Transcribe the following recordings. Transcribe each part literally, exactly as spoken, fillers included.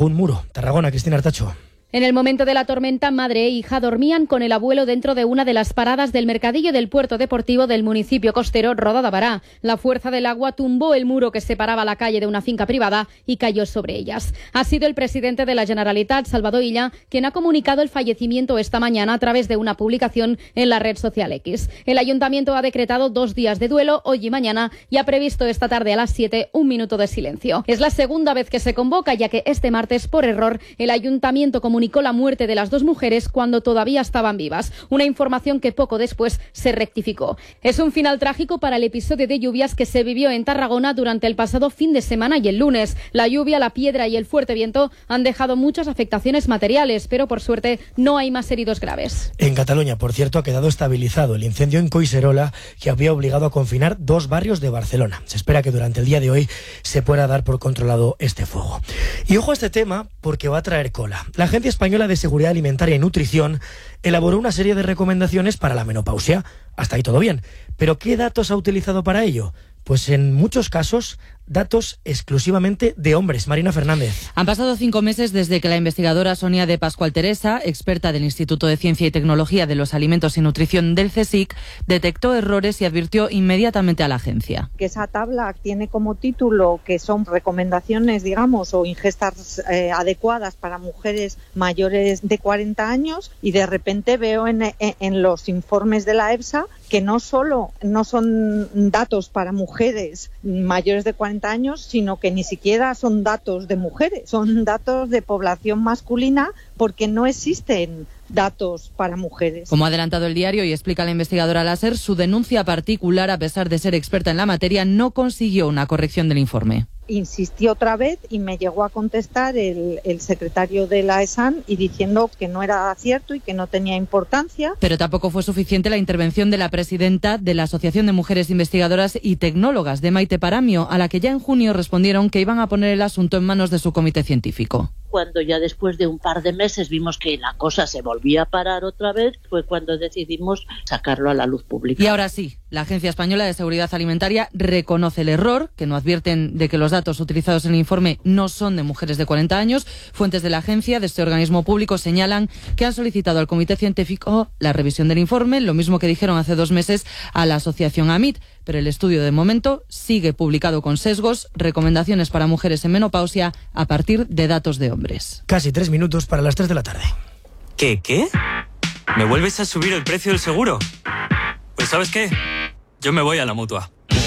bajo un muro. Tarragona, Cristina Artacho. En el momento de la tormenta, madre e hija dormían con el abuelo dentro de una de las paradas del mercadillo del puerto deportivo del municipio costero Roda de Bará. La fuerza del agua tumbó el muro que separaba la calle de una finca privada y cayó sobre ellas. Ha sido el presidente de la Generalitat, Salvador Illa, quien ha comunicado el fallecimiento esta mañana a través de una publicación en la red social X. El ayuntamiento ha decretado dos días de duelo, hoy y mañana, y ha previsto esta tarde a las siete un minuto de silencio. Es la segunda vez que se convoca, ya que este martes, por error, el ayuntamiento comunicó comunicó la muerte de las dos mujeres cuando todavía estaban vivas, una información que poco después se rectificó. Es un final trágico para el episodio de lluvias que se vivió en Tarragona durante el pasado fin de semana y el lunes. La lluvia, la piedra y el fuerte viento han dejado muchas afectaciones materiales, pero por suerte no hay más heridos graves. En Cataluña, por cierto, ha quedado estabilizado el incendio en Collserola, que había obligado a confinar dos barrios de Barcelona. Se espera que durante el día de hoy se pueda dar por controlado este fuego. Y ojo a este tema, porque va a traer cola. La Agencia Española de Seguridad Alimentaria y Nutrición elaboró una serie de recomendaciones para la menopausia. Hasta ahí todo bien. ¿Pero qué datos ha utilizado para ello? Pues en muchos casos, datos exclusivamente de hombres. Marina Fernández. Han pasado cinco meses desde que la investigadora Sonia de Pascual Teresa, experta del Instituto de Ciencia y Tecnología de los Alimentos y Nutrición del CSIC, detectó errores y advirtió inmediatamente a la agencia. Que esa tabla tiene como título que son recomendaciones, digamos, o ingestas eh, adecuadas para mujeres mayores de cuarenta años, y de repente veo en, en, en los informes de la EFSA que no solo no son datos para mujeres mayores de cuarenta años, sino que ni siquiera son datos de mujeres, son datos de población masculina, porque no existen datos para mujeres. Como ha adelantado el diario y explica la investigadora láser, su denuncia particular, a pesar de ser experta en la materia, no consiguió una corrección del informe. Insistí otra vez y me llegó a contestar el, el secretario de la ESAN y diciendo que no era cierto y que no tenía importancia. Pero tampoco fue suficiente la intervención de la presidenta de la Asociación de Mujeres Investigadoras y Tecnólogas, de Maite Paramio, a la que ya en junio respondieron que iban a poner el asunto en manos de su comité científico. Cuando ya después de un par de meses vimos que la cosa se volvía a parar otra vez, fue cuando decidimos sacarlo a la luz pública. Y ahora sí, la Agencia Española de Seguridad Alimentaria reconoce el error, que no advierten de que los datos utilizados en el informe no son de mujeres de cuarenta años. Fuentes de la agencia, de este organismo público, señalan que han solicitado al comité científico la revisión del informe, lo mismo que dijeron hace dos meses a la asociación AMIT. Pero el estudio de momento sigue publicado con sesgos, recomendaciones para mujeres en menopausia a partir de datos de hombres. Casi tres minutos para las tres de la tarde. ¿Qué, qué? ¿Me vuelves a subir el precio del seguro? Pues ¿sabes qué? Yo me voy a la Mutua.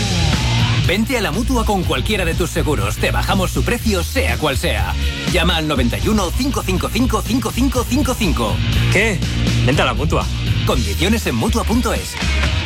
Vente a la Mutua con cualquiera de tus seguros. Te bajamos su precio, sea cual sea. Llama al noventa y uno, cinco cinco cinco, cinco cinco cinco cinco. ¿Qué? Vente a la Mutua. Condiciones en Mutua punto es.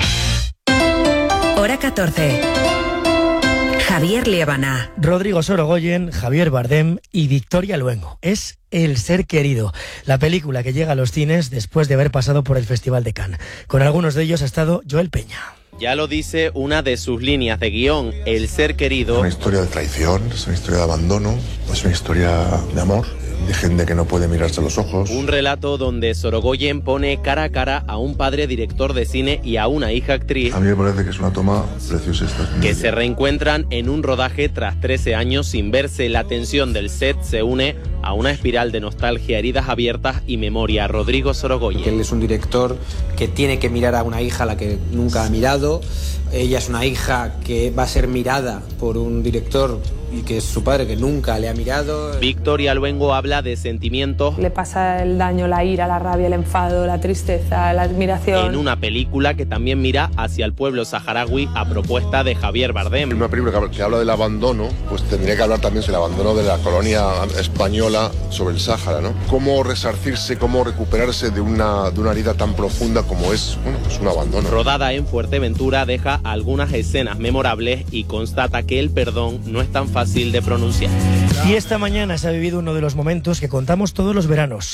Hora catorce. Javier Liébana. Rodrigo Sorogoyen, Javier Bardem y Victoria Luengo. Es El ser querido, la película que llega a los cines después de haber pasado por el Festival de Cannes. Con algunos de ellos ha estado Joel Peña. Ya lo dice una de sus líneas de guión, El ser querido. Es una historia de traición, es una historia de abandono, es una historia de amor, de gente que no puede mirarse a los ojos. Un relato donde Sorogoyen pone cara a cara a un padre director de cine y a una hija actriz. A mí me parece que es una toma preciosa esta. Que se reencuentran en un rodaje tras trece años sin verse. La tensión del set se une a una espiral de nostalgia, heridas abiertas y memoria. Rodrigo Sorogoyen. Él es un director que tiene que mirar a una hija a la que nunca ha mirado. Ella es una hija que va a ser mirada por un director y que es su padre que nunca le ha mirado. Victoria Luengo habla de sentimientos. Le pasa el daño, la ira, la rabia, el enfado, la tristeza, la admiración. En una película que también mira hacia el pueblo saharaui a propuesta de Javier Bardem. En una película que habla del abandono, pues tendría que hablar también sobre el abandono de la colonia española sobre el Sáhara, ¿no? Cómo resarcirse, cómo recuperarse de una, de una herida tan profunda como es, bueno, pues un abandono. Rodada en Fuerteventura, deja algunas escenas memorables y constata que el perdón no es tan fácil de pronunciar. Y esta mañana se ha vivido uno de los momentos que contamos todos los veranos.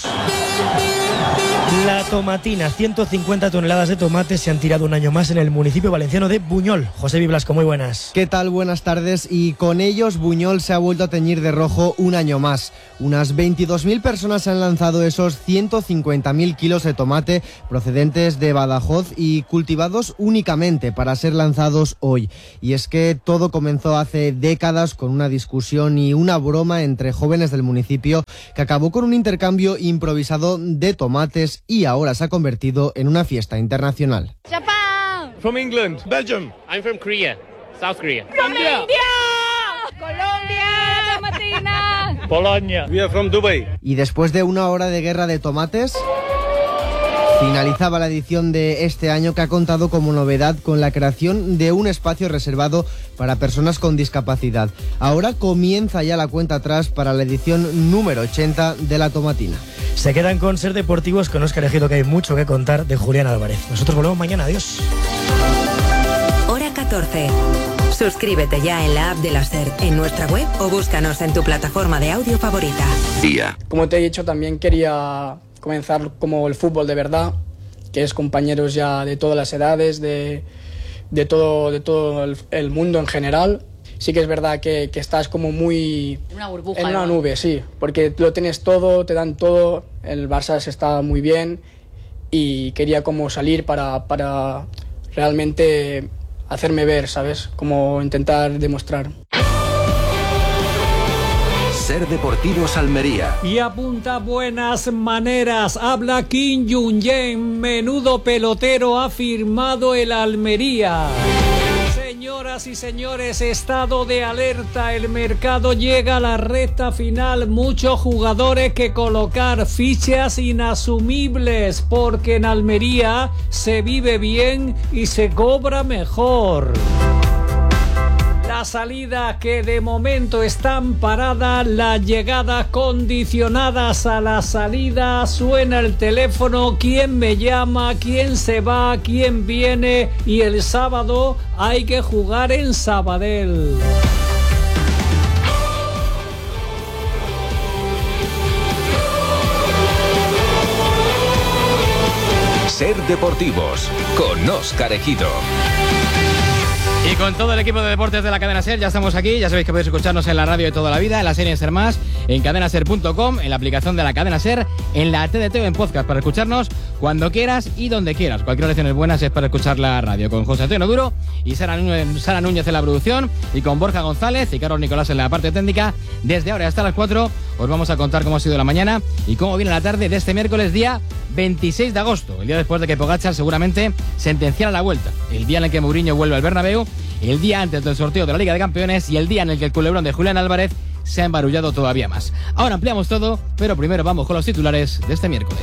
La tomatina, ciento cincuenta toneladas de tomates se han tirado un año más en el municipio valenciano de Buñol. José Biblasco, muy buenas. ¿Qué tal? Buenas tardes. Y con ellos Buñol se ha vuelto a teñir de rojo un año más. Unas veintidós mil personas han lanzado esos ciento cincuenta mil kilos de tomate procedentes de Badajoz y cultivados únicamente para ser lanzados hoy. Y es que todo comenzó hace décadas con una discusión y una broma entre jóvenes del municipio que acabó con un intercambio improvisado de tomates y ahora se ha convertido en una fiesta internacional. Japan. From England. Belgium. I'm from Korea. South Korea. From India. Colombia. Argentina. Polonia. We are from Dubai. Y después de una hora de guerra de tomates, finalizaba la edición de este año, que ha contado como novedad con la creación de un espacio reservado para personas con discapacidad. Ahora comienza ya la cuenta atrás para la edición número ochenta de La Tomatina. Se quedan con Ser Deportivos con Óscar Ejido, que hay mucho que contar de Julián Álvarez. Nosotros volvemos mañana. Adiós. Hora catorce. Suscríbete ya en la app de la SER, en nuestra web o búscanos en tu plataforma de audio favorita. Día. Como te he dicho, también quería comenzar como el fútbol de verdad, que es compañeros ya de todas las edades, de, de todo, de todo el, el mundo en general. Sí que es verdad que, que estás como muy... En una burbuja. En una ¿no? nube, sí, porque lo tienes todo, te dan todo, el Barça se está muy bien y quería como salir para, para realmente hacerme ver, ¿sabes? Como intentar demostrar. Ser Deportivos Almería. Y apunta buenas maneras. Habla Kim Jung-yen. Menudo pelotero ha firmado el Almería. Señoras y señores, estado de alerta. El mercado llega a la recta final. Muchos jugadores que colocar, fichas inasumibles, porque en Almería se vive bien y se cobra mejor. La salida que de momento están paradas, las llegadas condicionadas a la salida. Suena el teléfono, quién me llama, quién se va, quién viene, y el sábado hay que jugar en Sabadell. Ser Deportivos con Óscar Ejido. Y con todo el equipo de deportes de la cadena SER ya estamos aquí. Ya sabéis que podéis escucharnos en la radio de toda la vida, en la serie SER Más, en cadena ser punto com, en la aplicación de la cadena SER, en la T D T o en podcast, para escucharnos cuando quieras y donde quieras. Cualquier lección es buena si es para escuchar la radio. Con José Antonio Duro y Sara Núñez, Sara Núñez en la producción, y con Borja González y Carlos Nicolás en la parte técnica. Desde ahora hasta las cuatro os vamos a contar cómo ha sido la mañana y cómo viene la tarde de este miércoles, día veintiséis de agosto, el día después de que Pogačar seguramente sentenciara la vuelta, el día en el que Mourinho vuelve al Bernabéu, el día antes del sorteo de la Liga de Campeones y el día en el que el culebrón de Julián Álvarez se ha embarullado todavía más. Ahora ampliamos todo, pero primero vamos con los titulares de este miércoles.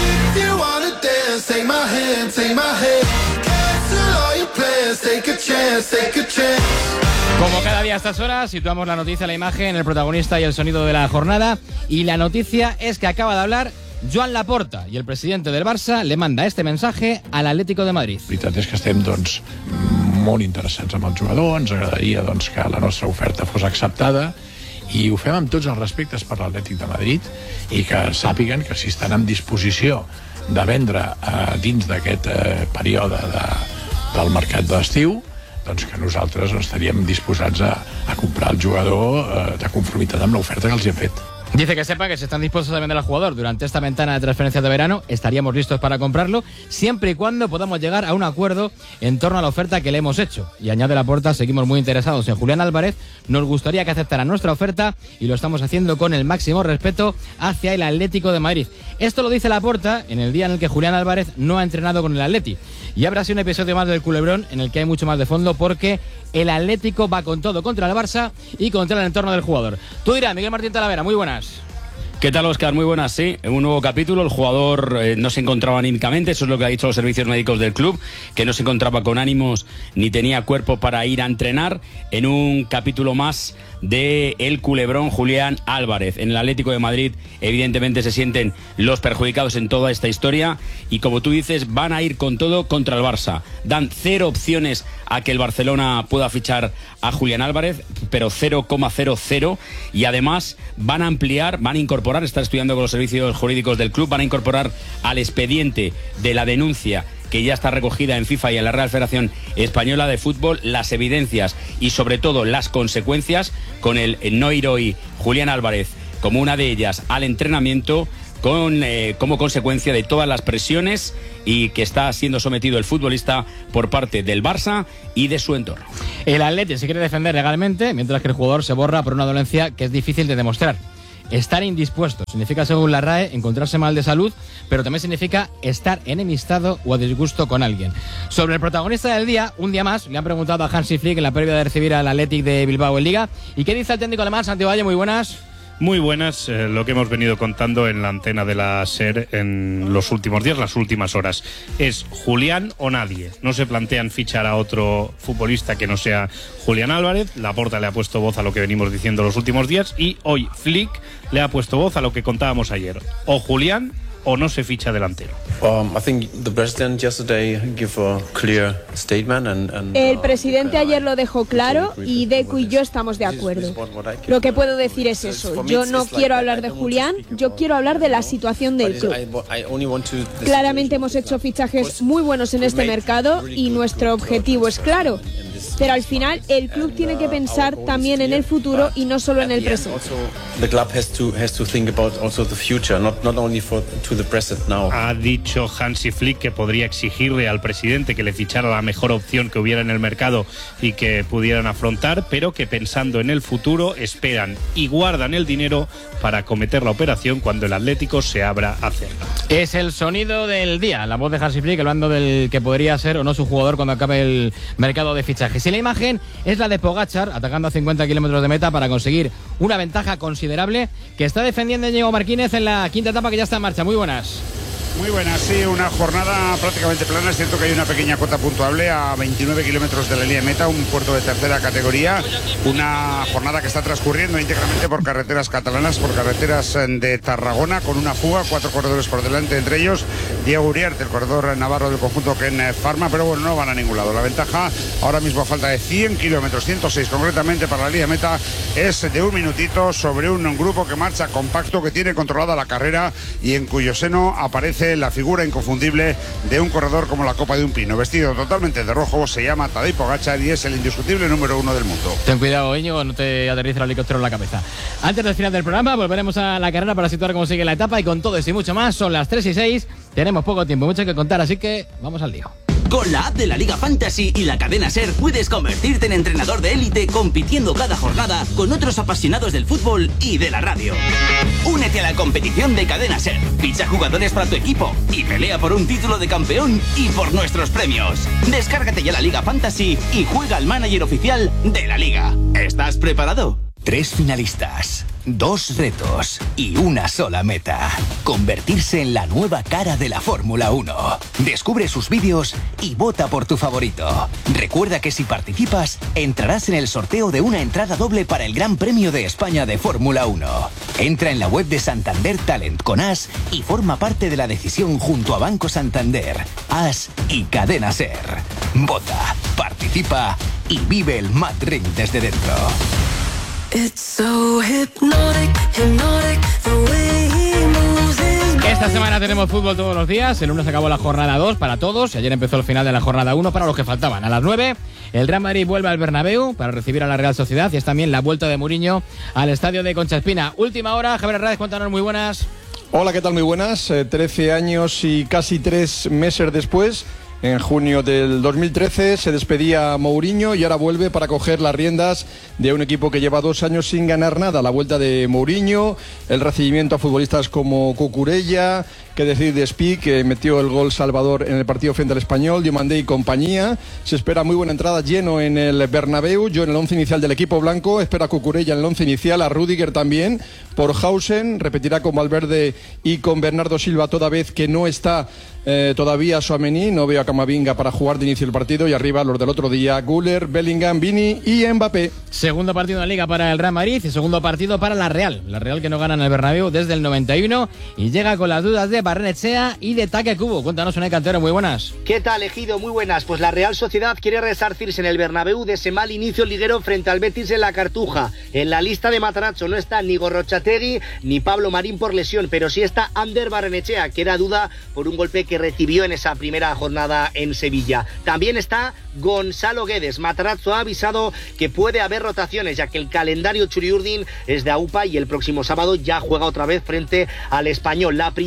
Como cada día a estas horas, situamos la noticia, la imagen, el protagonista y el sonido de la jornada. Y la noticia es que acaba de hablar Joan Laporta, i el president del Barça le manda este mensaje al Atlético de Madrid. La veritat és que estem doncs, molt interessats amb el jugador, ens agradaria doncs, que la nostra oferta fos acceptada i ho fem amb tots els respectes per l'Atlètic de Madrid i que sàpiguen que si estan en disposició de vendre eh, dins d'aquest eh, període de, del mercat d'estiu, doncs que nosaltres no estaríem disposats a, a comprar el jugador eh, de conformitat amb l'oferta que els hem fet. Dice que sepa que si están dispuestos a vender al jugador durante esta ventana de transferencias de verano, estaríamos listos para comprarlo, siempre y cuando podamos llegar a un acuerdo en torno a la oferta que le hemos hecho. Y añade Laporta, seguimos muy interesados en Julián Álvarez, nos gustaría que aceptara nuestra oferta y lo estamos haciendo con el máximo respeto hacia el Atlético de Madrid. Esto lo dice Laporta en el día en el que Julián Álvarez no ha entrenado con el Atleti. Y habrá sido un episodio más del culebrón en el que hay mucho más de fondo, porque el Atlético va con todo contra el Barça y contra el entorno del jugador. Tú dirás, Miguel Martín Talavera, muy buenas. ¿Qué tal, Óscar? Muy buenas, sí. En un nuevo capítulo, el jugador eh, no se encontraba anímicamente, eso es lo que ha dicho los servicios médicos del club, que no se encontraba con ánimos ni tenía cuerpo para ir a entrenar, en un capítulo más de el culebrón Julián Álvarez. En el Atlético de Madrid, evidentemente, se sienten los perjudicados en toda esta historia y, como tú dices, van a ir con todo contra el Barça. Dan cero opciones a que el Barcelona pueda fichar a Julián Álvarez, pero cero coma cero cero, y además van a ampliar, van a incorporar, están estudiando con los servicios jurídicos del club, van a incorporar al expediente de la denuncia que ya está recogida en FIFA y en la Real Federación Española de Fútbol, las evidencias y sobre todo las consecuencias, con el no ir hoy Julián Álvarez como una de ellas al entrenamiento, con eh, como consecuencia de todas las presiones y que está siendo sometido el futbolista por parte del Barça y de su entorno. El Atleti se quiere defender legalmente, mientras que el jugador se borra por una dolencia que es difícil de demostrar. estar indispuesto. Significa, según la R A E, encontrarse mal de salud, pero también significa estar enemistado o a disgusto con alguien. Sobre el protagonista del día, un día más, le han preguntado a Hansi Flick en la previa de recibir al Athletic de Bilbao en Liga. ¿Y qué dice el técnico alemán, Santi Valle? Muy buenas. Muy buenas, eh, lo que hemos venido contando en la antena de la SER en los últimos días, las últimas horas. Es Julián o nadie. No se plantean fichar a otro futbolista que no sea Julián Álvarez. Laporta le ha puesto voz a lo que venimos diciendo los últimos días y hoy Flick le ha puesto voz a lo que contábamos ayer. O Julián o no se ficha delantero. Um, I think the president yesterday gave a clear statement and, and, El presidente ayer lo dejó claro y Deco y yo estamos de acuerdo. Lo que puedo decir es eso. Yo no quiero hablar de Julián, yo quiero hablar de la situación del club. Claramente hemos hecho fichajes muy buenos en este mercado y nuestro objetivo es claro. Pero al final el club tiene que pensar también en el futuro y no solo en el presente. Ha dicho Hansi Flick que podría exigirle al presidente que le fichara la mejor opción que hubiera en el mercado y que pudieran afrontar, pero que pensando en el futuro esperan y guardan el dinero para acometer la operación cuando el Atlético se abra a hacerla. Es el sonido del día, la voz de Hansi Flick hablando del que podría ser o no su jugador cuando acabe el mercado de fichajes. Y la imagen es la de Pogačar atacando a cincuenta kilómetros de meta para conseguir una ventaja considerable que está defendiendo Íñigo Martínez en la quinta etapa que ya está en marcha. Muy buenas. Muy buena, sí, una jornada prácticamente plana. Es cierto que hay una pequeña cota puntuable a veintinueve kilómetros de la línea de meta, un puerto de tercera categoría. Una jornada que está transcurriendo íntegramente por carreteras catalanas, por carreteras de Tarragona, con una fuga, cuatro corredores por delante, entre ellos Diego Uriarte, el corredor navarro del conjunto Ken Pharma, pero bueno, no van a ningún lado. La ventaja ahora mismo a falta de cien kilómetros, ciento seis concretamente para la línea de meta, es de un minutito sobre un grupo que marcha compacto, que tiene controlada la carrera y en cuyo seno aparece la figura inconfundible de un corredor como la copa de un pino, vestido totalmente de rojo. Se llama Tadej Pogačar y es el indiscutible número uno del mundo. Ten cuidado, Íñigo, no te aterrice el helicóptero en la cabeza. Antes del final del programa volveremos a la carrera para situar cómo sigue la etapa, y con todo eso y mucho más, son las tres y seis, tenemos poco tiempo, mucho que contar, así que vamos al lío. Con la app de la Liga Fantasy y la cadena SER puedes convertirte en entrenador de élite compitiendo cada jornada con otros apasionados del fútbol y de la radio. Únete a la competición de cadena SER, ficha jugadores para tu equipo y pelea por un título de campeón y por nuestros premios. Descárgate ya la Liga Fantasy y juega al manager oficial de la Liga. ¿Estás preparado? Tres finalistas, dos retos y una sola meta. Convertirse en la nueva cara de la Fórmula uno. Descubre sus vídeos y vota por tu favorito. Recuerda que si participas, entrarás en el sorteo de una entrada doble para el Gran Premio de España de Fórmula uno. Entra en la web de Santander Talent con As y forma parte de la decisión junto a Banco Santander, As y Cadena SER. Vota, participa y vive el Mad Ring desde dentro. Esta semana tenemos fútbol todos los días. El lunes acabó la jornada dos para todos y ayer empezó el final de la jornada uno para los que faltaban. A las nueve el Real Madrid vuelve al Bernabéu para recibir a la Real Sociedad y es también la vuelta de Mourinho al estadio de Concha Espina. Última hora, Javier Hernández, cuéntanos, muy buenas. Hola, ¿qué tal? Muy buenas. Eh, trece años y casi tres meses después, en junio del dos mil trece, se despedía Mourinho y ahora vuelve para coger las riendas de un equipo que lleva dos años sin ganar nada. La vuelta de Mourinho, el recibimiento a futbolistas como Cucurella, que decir de Spi, que metió el gol salvador en el partido frente al Español, Diomandé y compañía. Se espera muy buena entrada, lleno en el Bernabéu. Yo en el once inicial del equipo blanco, espera a Cucurella en el once inicial, a Rüdiger también, por Hausen, repetirá con Valverde y con Bernardo Silva, toda vez que no está eh, todavía Tchouaméni. No veo a Camavinga para jugar de inicio del partido, y arriba los del otro día, Güler, Bellingham, Vini y Mbappé. Segundo partido en la Liga para el Real Madrid y segundo partido para la Real. La Real que no gana en el Bernabéu desde el noventa y uno y llega con las dudas de Barrenechea y de Taque Cubo. Cuéntanos, Unai Cantero, muy buenas. ¿Qué tal, Ejido? Muy buenas. Pues la Real Sociedad quiere resarcirse en el Bernabéu de ese mal inicio liguero frente al Betis en la Cartuja. En la lista de Matarazzo no está ni Gorrochategui ni Pablo Marín por lesión, pero sí está Ander Barrenechea, que era duda por un golpe que recibió en esa primera jornada en Sevilla. También está Gonzalo Guedes. Matarazzo ha avisado que puede haber rotaciones, ya que el calendario Churiurdin es de AUPA y el próximo sábado ya juega otra vez frente al Español. La principal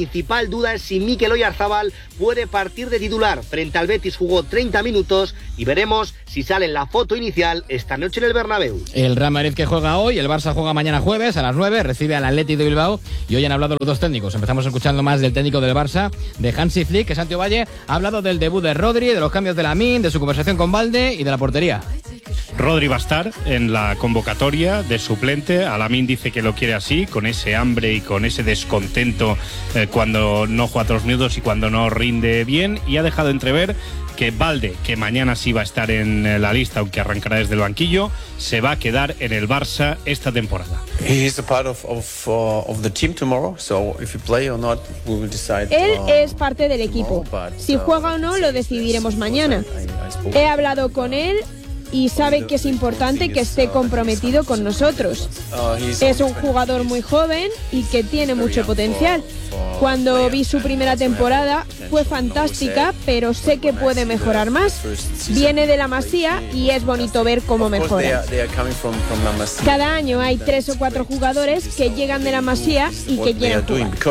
principal duda es si Mikel Oyarzabal puede partir de titular. Frente al Betis jugó treinta minutos y veremos si sale en la foto inicial esta noche en el Bernabéu. El Real Madrid que juega hoy, el Barça juega mañana jueves a las nueve, recibe al Athletic de Bilbao y hoy han hablado los dos técnicos. Empezamos escuchando más del técnico del Barça, de Hansi Flick, que Santi Valle ha hablado del debut de Rodri, de los cambios de Lamine, de su conversación con Valde y de la portería. Rodri va a estar en la convocatoria de suplente. Lamine dice que lo quiere así, con ese hambre y con ese descontento eh, cuando no juega otros minutos y cuando no rinde bien, y ha dejado entrever que Valde, que mañana sí va a estar en la lista, aunque arrancará desde el banquillo, se va a quedar en el Barça esta temporada. He is a part of of, uh, of the team tomorrow, so if he play or not, we will decide. Él uh, es parte del equipo. Si juega o no, lo decidiremos mañana. He hablado con él y sabe que es importante que esté comprometido con nosotros. Es un jugador muy joven y que tiene mucho potencial. Cuando vi su primera temporada fue fantástica, pero sé que puede mejorar más. Viene de la Masía y es bonito ver cómo mejora. Cada año hay tres o cuatro jugadores que llegan de la Masía y que llegan a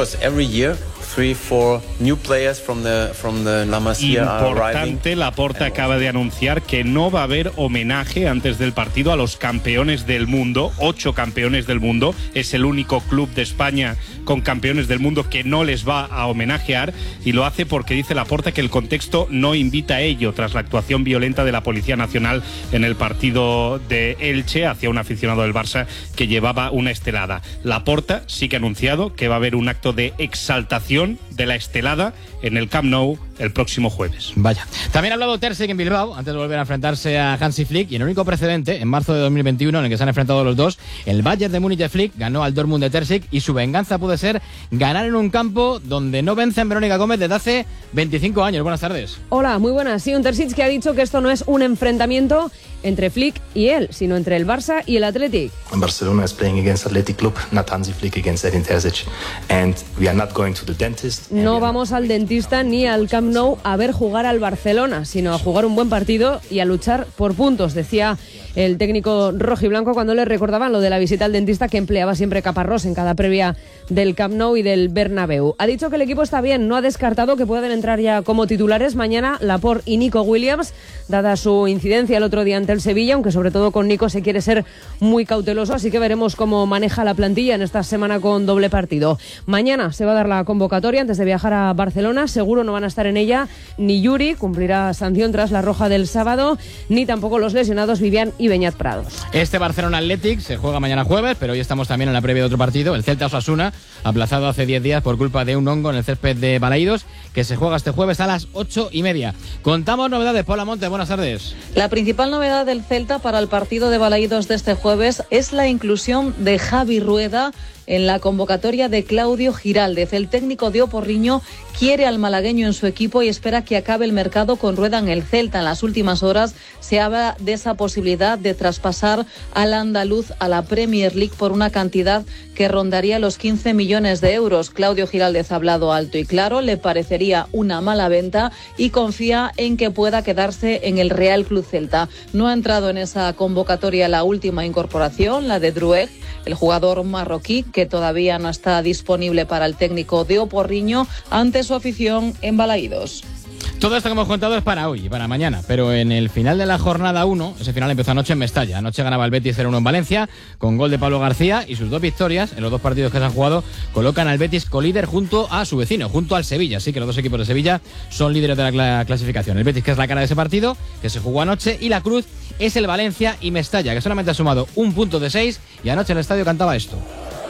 jugar. Three, four new players from the from the La Masia are Importante, Laporta acaba de anunciar que no va a haber homenaje antes del partido a los campeones del mundo, ocho campeones del mundo. Es el único club de España con campeones del mundo que no les va a homenajear, y lo hace porque dice Laporta que el contexto no invita a ello tras la actuación violenta de la Policía Nacional en el partido de Elche hacia un aficionado del Barça que llevaba una estelada. Laporta sí que ha anunciado que va a haber un acto de exaltación de la estelada en el Camp Nou el próximo jueves. Vaya. También ha hablado Ter Stegen en Bilbao antes de volver a enfrentarse a Hansi Flick, y en el único precedente en marzo de dos mil veintiuno en el que se han enfrentado los dos, el Bayern de Múnich de Flick ganó al Dortmund de Ter Stegen, y su venganza puede ser ganar en un campo donde no vencen Verónica Gómez desde hace veinticinco años. Buenas tardes. Hola, muy buenas. Sí, un Ter Stegen que ha dicho que esto no es un enfrentamiento entre Flick y él, sino entre el Barça y el Athletic. Barcelona is playing against Athletic Club, not Hansi Flick against Edin Terzic, and we are not going to the dentist. No vamos al dentista ni al Camp Nou a ver jugar al Barcelona, sino a jugar un buen partido y a luchar por puntos, decía el técnico rojiblanco cuando le recordaban lo de la visita al dentista que empleaba siempre Caparrós en cada previa del Camp Nou y del Bernabéu. Ha dicho que el equipo está bien, no ha descartado que puedan entrar ya como titulares mañana Laporte y Nico Williams, dada su incidencia el otro día ante el Sevilla, aunque sobre todo con Nico se quiere ser muy cauteloso, así que veremos cómo maneja la plantilla en esta semana con doble partido. Mañana se va a dar la convocatoria antes de viajar a Barcelona, seguro no van a estar en ella ni Yuri, cumplirá sanción tras la roja del sábado, ni tampoco los lesionados Vivian y Beñat Prados. Este Barcelona Athletic se juega mañana jueves, pero hoy estamos también en la previa de otro partido, el Celta Osasuna, aplazado hace diez días por culpa de un hongo en el césped de Balaídos, que se juega este jueves a las ocho y media. Contamos novedades. Paula Monte, buenas tardes. La principal novedad del Celta para el partido de Balaídos de este jueves es la inclusión de Javi Rueda en la convocatoria de Claudio Giraldez. El técnico de Oporriño quiere al malagueño en su equipo y espera que acabe el mercado con Rueda en el Celta. En las últimas horas se habla de esa posibilidad de traspasar al andaluz a la Premier League por una cantidad que rondaría los quince millones de euros. Claudio Giraldez ha hablado alto y claro, le parecería una mala venta y confía en que pueda quedarse en el Real Club Celta. No ha entrado en esa convocatoria la última incorporación, la de Drueg, el jugador marroquí, que todavía no está disponible para el técnico de Oporriño ante su afición en Balaídos. Todo esto que hemos contado es para hoy y para mañana, pero en el final de la jornada uno, ese final empezó anoche en Mestalla. Anoche ganaba el Betis cero uno en Valencia, con gol de Pablo García, y sus dos victorias en los dos partidos que se han jugado colocan al Betis colíder junto a su vecino, junto al Sevilla. Así que los dos equipos de Sevilla son líderes de la clasificación. El Betis, que es la cara de ese partido, que se jugó anoche, y la cruz es el Valencia y Mestalla, que solamente ha sumado un punto de seis, y anoche el estadio cantaba esto.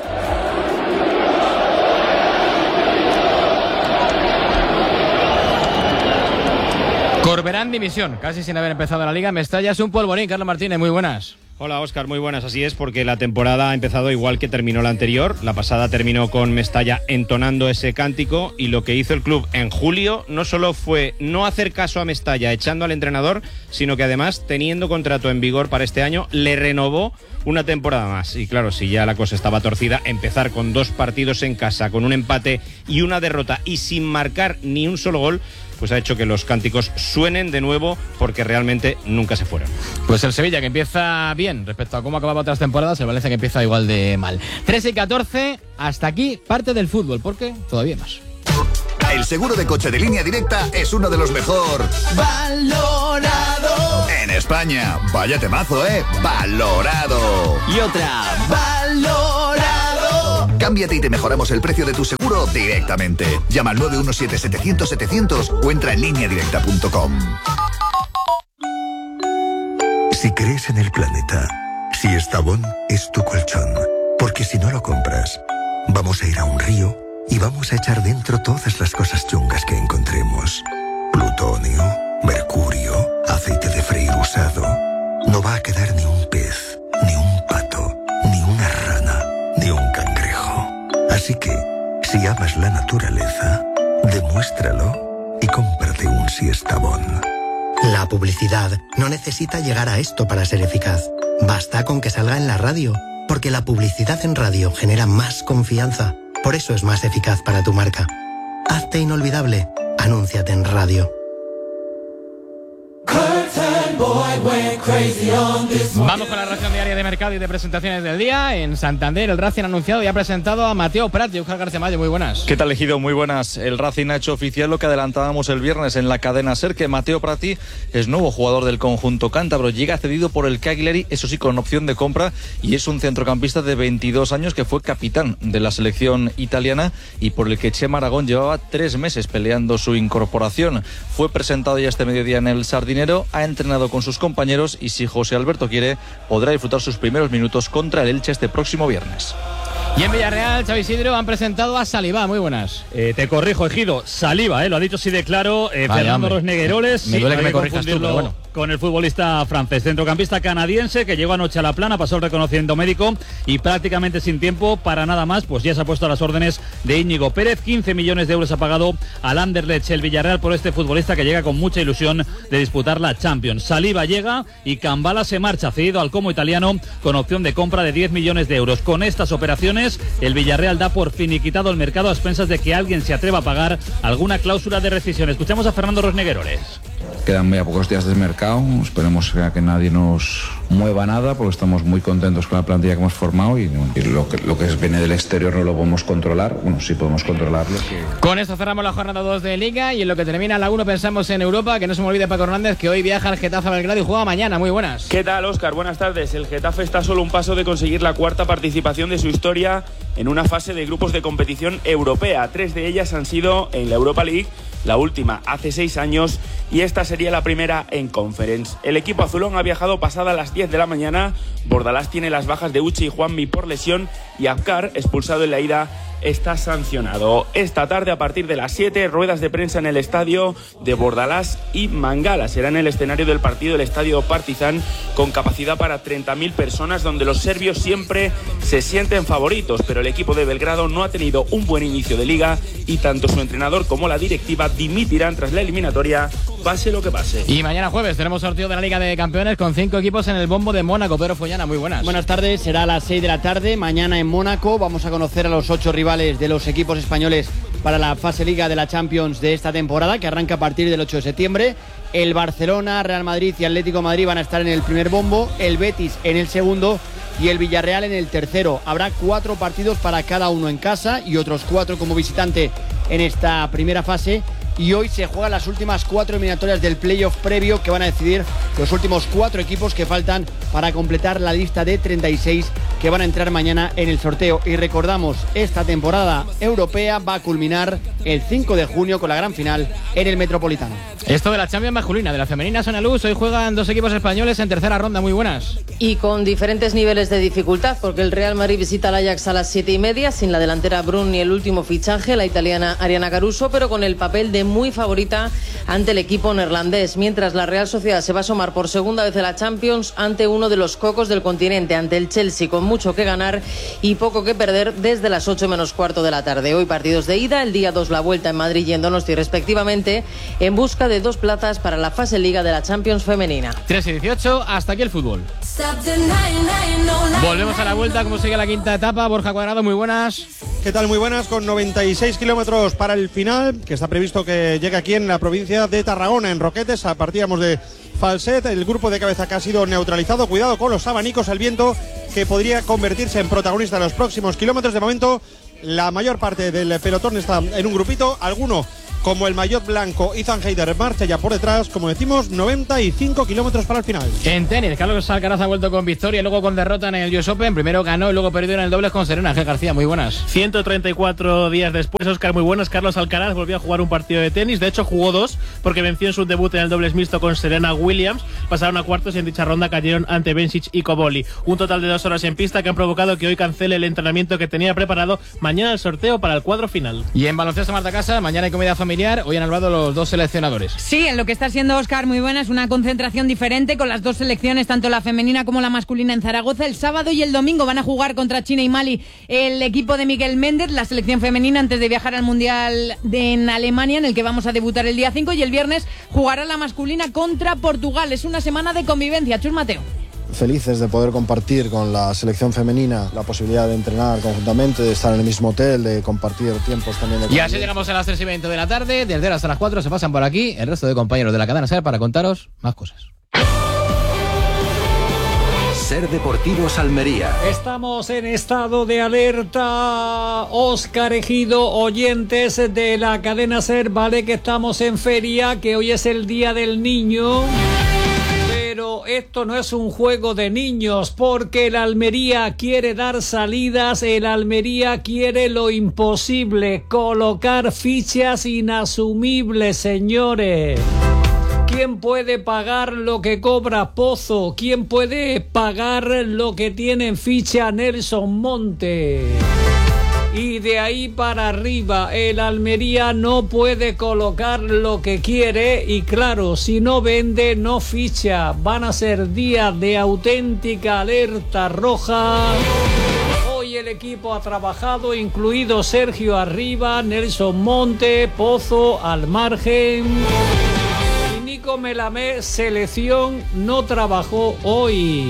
Corberán dimisión, casi sin haber empezado la Liga. Mestalla es un polvorín. Carlos Martínez, muy buenas. Hola Óscar, muy buenas. Así es, porque la temporada ha empezado igual que terminó la anterior. La pasada terminó con Mestalla entonando ese cántico, y lo que hizo el club en julio no solo fue no hacer caso a Mestalla echando al entrenador, sino que además, teniendo contrato en vigor para este año, le renovó una temporada más. Y claro, si ya la cosa estaba torcida, empezar con dos partidos en casa, con un empate y una derrota y sin marcar ni un solo gol, pues ha hecho que los cánticos suenen de nuevo, porque realmente nunca se fueron. Pues el Sevilla, que empieza bien respecto a cómo acababa otras temporadas, el Valencia, que empieza igual de mal. trece y catorce, hasta aquí parte del fútbol, porque todavía más. El seguro de coche de Línea Directa es uno de los mejor valorado en España. Vaya temazo, ¿eh? Valorado. Y otra, valorado. Cámbiate y te mejoramos el precio de tu seguro directamente. Llama al nueve uno siete setecientos setecientos o entra en línea directa punto com. Si crees en el planeta, si Estavón es tu colchón, porque si no lo compras, vamos a ir a un río y vamos a echar dentro todas las cosas chungas que encontremos. Plutonio, mercurio, aceite de freír usado. No va a quedar ni un pez, ni un pato, ni una rana, ni un cangrejo. Así que, si amas la naturaleza, demuéstralo y cómprate un Siestabón. La publicidad no necesita llegar a esto para ser eficaz. Basta con que salga en la radio, porque la publicidad en radio genera más confianza. Por eso es más eficaz para tu marca. Hazte inolvidable. Anúnciate en radio. Vamos con la ración diaria de mercado y de presentaciones del día. En Santander, el Racing ha anunciado y ha presentado a Mateo Prati. Óscar García Mayo, muy buenas. ¿Qué tal, Ejido? Muy buenas. El Racing ha hecho oficial lo que adelantábamos el viernes en la cadena SER, que Mateo Prati es nuevo jugador del conjunto cántabro. Llega cedido por el Cagliari, eso sí, con opción de compra, y es un centrocampista de veintidós años que fue capitán de la selección italiana y por el que Chema Aragón llevaba tres meses peleando su incorporación. Fue presentado ya este mediodía en el Sardinero, ha entrenado con sus compañeros y, si José Alberto quiere, podrá disfrutar sus primeros minutos contra el Elche este próximo viernes. Y en Villarreal, Xavi Isidro, han presentado a Saliba. Muy buenas. Eh, te corrijo, Ejido. Saliba, eh, lo ha dicho así de claro. Eh, Vaya, Fernando Rosnegueroles. Me duele sí, que me corrijas tú, pero bueno. Con el futbolista francés, centrocampista canadiense que llegó anoche a La Plana, pasó el reconocimiento médico y prácticamente sin tiempo para nada más, pues ya se ha puesto a las órdenes de Íñigo Pérez. quince millones de euros ha pagado al Anderlecht el Villarreal por este futbolista que llega con mucha ilusión de disputar la Champions. Saliba llega y Cambala se marcha, cedido al Como italiano con opción de compra de diez millones de euros. Con estas operaciones, el Villarreal da por finiquitado el mercado a expensas de que alguien se atreva a pagar alguna cláusula de rescisión. Escuchamos a Fernando Rosnegueroles. Quedan ya pocos días del mercado, esperemos que nadie nos mueva nada porque estamos muy contentos con la plantilla que hemos formado y, bueno, y lo, que, lo que viene del exterior no lo podemos controlar, bueno, sí podemos controlarlo. Que... Con esto cerramos la jornada dos de Liga y en lo que termina la uno pensamos en Europa, que no se me olvide Paco Hernández que hoy viaja al Getafe a Belgrado y juega mañana. Muy buenas. ¿Qué tal, Óscar? Buenas tardes. El Getafe está solo un paso de conseguir la cuarta participación de su historia en una fase de grupos de competición europea. Tres de ellas han sido en la Europa League, la última hace seis años y esta sería la primera en Conference. El equipo azulón ha viajado pasada las diez de la mañana. Bordalás tiene las bajas de Uche y Juanmi por lesión y Abkar, expulsado en la ida, está sancionado. Esta tarde a partir de las siete, ruedas de prensa en el estadio de Bordalás y Mangala. Será en el escenario del partido el estadio Partizan, con capacidad para treinta mil personas, donde los serbios siempre se sienten favoritos, pero el equipo de Belgrado no ha tenido un buen inicio de liga y tanto su entrenador como la directiva dimitirán tras la eliminatoria, pase lo que pase. Y mañana jueves tenemos sorteo de la Liga de Campeones con cinco equipos en el bombo de Mónaco. Pedro Follana, muy buenas. Buenas tardes, será a las seis de la tarde, mañana en Mónaco. Vamos a conocer a los ocho rivales de los equipos españoles para la fase Liga de la Champions de esta temporada, que arranca a partir del ocho de septiembre. El Barcelona, Real Madrid y Atlético de Madrid van a estar en el primer bombo, el Betis en el segundo y el Villarreal en el tercero. Habrá cuatro partidos para cada uno en casa y otros cuatro como visitante en esta primera fase. Y hoy se juegan las últimas cuatro eliminatorias del playoff previo, que van a decidir los últimos cuatro equipos que faltan para completar la lista de treinta y seis que van a entrar mañana en el sorteo. Y recordamos, esta temporada europea va a culminar el cinco de junio con la gran final en el Metropolitano. Esto de la Champions masculina, de la femenina, Sonia Luz. Hoy juegan dos equipos españoles en tercera ronda. Muy buenas. Y con diferentes niveles de dificultad, porque el Real Madrid visita al Ajax a las siete y media, sin la delantera Brun ni el último fichaje, la italiana Ariana Caruso, pero con el papel de muy favorita ante el equipo neerlandés, mientras la Real Sociedad se va a asomar por segunda vez en la Champions ante uno de los cocos del continente, ante el Chelsea, con mucho que ganar y poco que perder desde las ocho menos cuarto de la tarde. Hoy partidos de ida, el día dos la vuelta en Madrid y en Donosti respectivamente, en busca de dos plazas para la fase Liga de la Champions femenina. tres y dieciocho, hasta aquí el fútbol. Volvemos a la vuelta, como sigue la quinta etapa. Borja Cuadrado, muy buenas. ¿Qué tal? Muy buenas, con noventa y seis kilómetros para el final, que está previsto que llegue aquí en la provincia de Tarragona, en Roquetes. Partíamos de Falset, el grupo de cabeza que ha sido neutralizado. Cuidado con los abanicos, el viento que podría convertirse en protagonista en los próximos kilómetros. De momento, la mayor parte del pelotón está en un grupito, alguno como el maillot blanco, Ethan Heider marcha ya por detrás, como decimos, noventa y cinco kilómetros para el final. En tenis, Carlos Alcaraz ha vuelto con victoria, luego con derrota en el U S Open. Primero ganó y luego perdió en el dobles con Serena. Ángel García, muy buenas. ciento treinta y cuatro días después, Óscar, muy buenas. Carlos Alcaraz volvió a jugar un partido de tenis. De hecho, jugó dos, porque venció en su debut en el dobles mixto con Serena Williams. Pasaron a cuartos y en dicha ronda cayeron ante Bencic y Koboli. Un total de dos horas en pista que han provocado que hoy cancele el entrenamiento que tenía preparado. Mañana el sorteo para el cuadro final. Y en baloncesto, Marta Casa, mañana hay comida familiar. Hoy han hablado los dos seleccionadores. Sí, en lo que está siendo, Óscar, muy buena, es una concentración diferente con las dos selecciones, tanto la femenina como la masculina, en Zaragoza. El sábado y el domingo van a jugar contra China y Mali el equipo de Miguel Méndez, la selección femenina, antes de viajar al Mundial de, en Alemania, en el que vamos a debutar el día cinco, y el viernes jugará la masculina contra Portugal. Es una semana de convivencia. Chus Mateo. Felices de poder compartir con la selección femenina la posibilidad de entrenar conjuntamente, de estar en el mismo hotel, de compartir tiempos también. De y así llegamos a las tres y veinte de la tarde. Desde ahora hasta las cuatro se pasan por aquí el resto de compañeros de la cadena SER para contaros más cosas. SER Deportivos Almería. Estamos en estado de alerta. Óscar Ejido, oyentes de la cadena SER, vale que estamos en feria, que hoy es el Día del Niño. Pero esto no es un juego de niños, porque el Almería quiere dar salidas, el Almería quiere lo imposible, colocar fichas inasumibles, señores. ¿Quién puede pagar lo que cobra Pozo? ¿Quién puede pagar lo que tiene en ficha Nelson Monte? Y de ahí para arriba, el Almería no puede colocar lo que quiere y claro, si no vende, no ficha. Van a ser días de auténtica alerta roja. Hoy el equipo ha trabajado, incluido Sergio Arriba, Nelson Monte, Pozo al margen. Y Nico Melamé, selección, no trabajó hoy.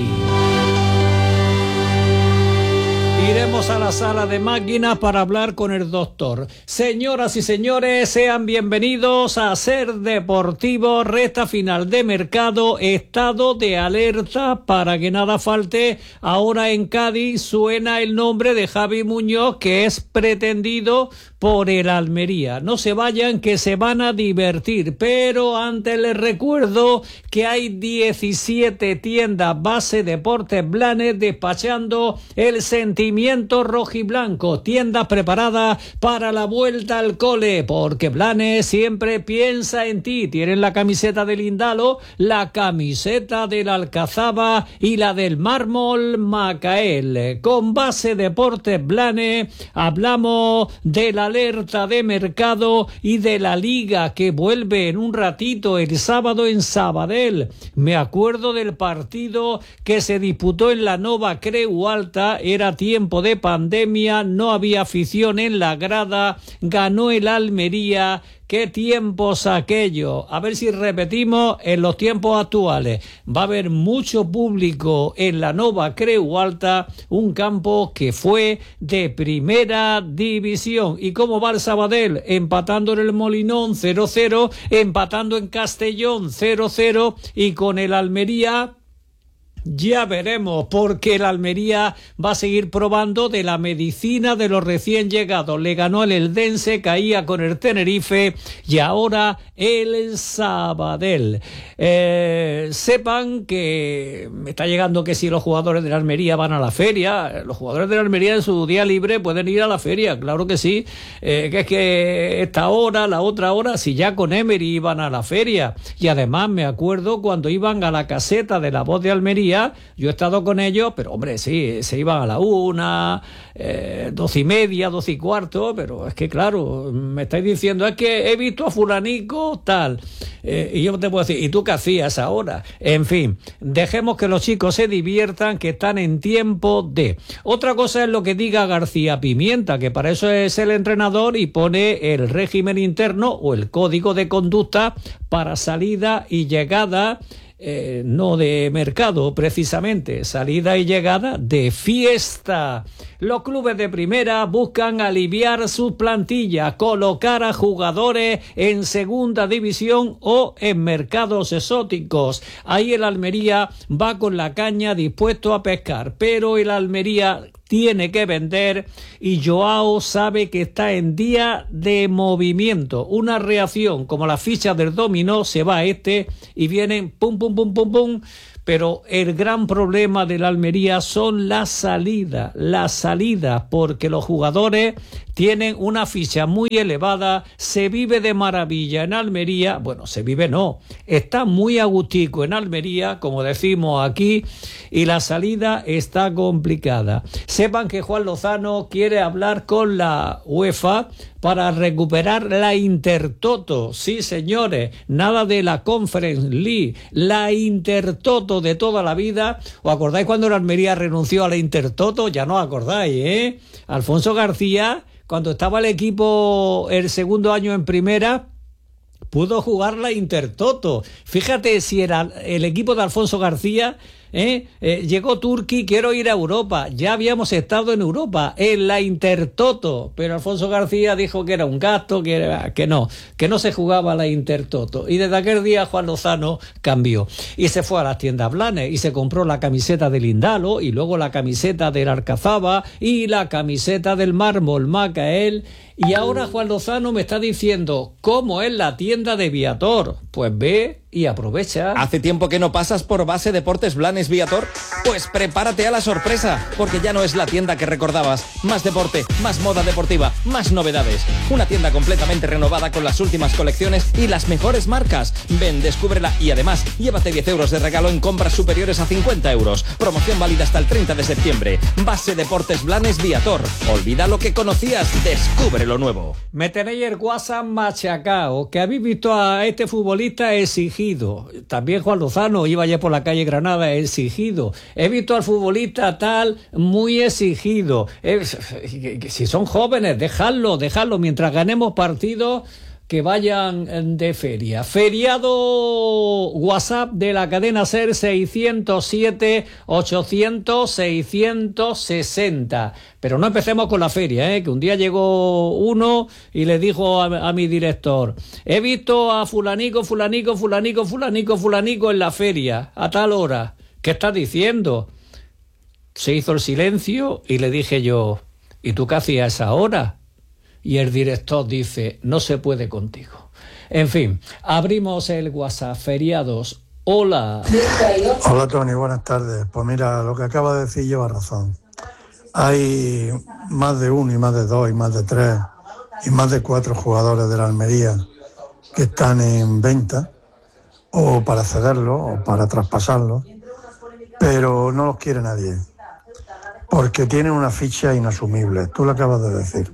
Iremos a la sala de máquinas para hablar con el doctor. Señoras y señores, sean bienvenidos a SER Deportivo, recta final de mercado, estado de alerta para que nada falte. Ahora en Cádiz suena el nombre de Javi Muñoz, que es pretendido por el Almería. No se vayan, que se van a divertir, pero antes les recuerdo que hay diecisiete tiendas Base Deportes Blanes despachando el sentimiento rojiblanco, tiendas preparadas para la vuelta al cole, porque Blanes siempre piensa en ti. Tienen la camiseta del Indalo, la camiseta del Alcazaba y la del Mármol Macael. Con Base Deportes Blanes hablamos de la alerta de mercado y de la liga que vuelve en un ratito el sábado en Sabadell. Me acuerdo del partido que se disputó en la Nova Creu Alta, era tiempo de pandemia, no había afición en la grada, ganó el Almería. ¿Qué tiempos aquellos? A ver si repetimos en los tiempos actuales. Va a haber mucho público en la Nova Creu Alta, un campo que fue de primera división. ¿Y cómo va el Sabadell? Empatando en el Molinón cero cero, empatando en Castellón cero cero y con el Almería... Ya veremos, porque el Almería va a seguir probando de la medicina de los recién llegados. Le ganó el Eldense, caía con el Tenerife y ahora el Sabadell. Eh, sepan que me está llegando que si los jugadores de la Almería van a la feria, los jugadores de la Almería en su día libre pueden ir a la feria, claro que sí. Eh, que es que esta hora, la otra hora, si ya con Emery iban a la feria. Y además me acuerdo cuando iban a la caseta de La Voz de Almería. Yo he estado con ellos, pero hombre, sí, se iban a la una, eh, doce y media, doce y cuarto, pero es que claro, me estáis diciendo, es que he visto a fulanico tal, eh, y yo te puedo decir, ¿y tú qué hacías ahora? En fin, dejemos que los chicos se diviertan, que están en tiempo de... Otra cosa es lo que diga García Pimienta, que para eso es el entrenador y pone el régimen interno o el código de conducta para salida y llegada. Eh, no de mercado precisamente, salida y llegada de fiesta. Los clubes de primera buscan aliviar sus plantillas, colocar a jugadores en segunda división o en mercados exóticos. Ahí el Almería va con la caña dispuesto a pescar, pero el Almería tiene que vender y Joao sabe que está en día de movimiento. Una reacción como la ficha del dominó, se va este y vienen pum, pum, pum, pum, pum. Pero el gran problema de la Almería son las salidas, las salidas, porque los jugadores tienen una ficha muy elevada, se vive de maravilla en Almería, bueno, se vive no, está muy agustico en Almería, como decimos aquí, y la salida está complicada. Sepan que Juan Lozano quiere hablar con la UEFA para recuperar la Intertoto. Sí, señores, nada de la Conference League, la Intertoto de toda la vida. ¿Os acordáis cuando la Almería renunció a la Intertoto? Ya no os acordáis, ¿eh? Alfonso García, cuando estaba el equipo el segundo año en primera, pudo jugar la Intertoto. Fíjate si era el equipo de Alfonso García. ¿Eh? Eh, llegó Turquía, quiero ir a Europa. Ya habíamos estado en Europa en la Intertoto, pero Alfonso García dijo que era un gasto, que, era, que no, que no se jugaba la Intertoto. Y desde aquel día Juan Lozano cambió y se fue a las tiendas Blanes y se compró la camiseta del Indalo y luego la camiseta del Alcazaba y la camiseta del Mármol Macael. Y ahora Juan Lozano me está diciendo cómo es la tienda de Viator. Pues ve y aprovecha. ¿Hace tiempo que no pasas por Base Deportes Blanes Viator? Pues prepárate a la sorpresa, porque ya no es la tienda que recordabas. Más deporte, más moda deportiva, más novedades. Una tienda completamente renovada con las últimas colecciones y las mejores marcas. Ven, descúbrela y además llévate diez euros de regalo en compras superiores a cincuenta euros. Promoción válida hasta el treinta de septiembre. Base Deportes Blanes Viator. Olvida lo que conocías, descubre lo nuevo. Me tenéis el WhatsApp machacao, que habéis visto a este futbolista exigido. También Juan Lozano iba ayer por la calle Granada exigido. He visto al futbolista tal muy exigido. Eh, si son jóvenes, dejadlo, dejadlo mientras ganemos partidos. Que vayan de feria. Feriado WhatsApp de la cadena SER seiscientos siete, ochocientos, seiscientos sesenta. Pero no empecemos con la feria, ¿eh? Que un día llegó uno y le dijo a, a mi director: he visto a fulanico, fulanico, fulanico, fulanico, fulanico en la feria, a tal hora. ¿Qué estás diciendo? Se hizo el silencio y le dije yo: ¿y tú qué hacías a esa hora? Y el director dice: no se puede contigo. En fin, abrimos el WhatsApp. Feriados. Hola. Hola, Tony, buenas tardes. Pues mira, lo que acaba de decir lleva razón. Hay más de uno y más de dos y más de tres y más de cuatro jugadores de la Almería que están en venta o para cederlo o para traspasarlo, pero no los quiere nadie porque tienen una ficha inasumible. Tú lo acabas de decir.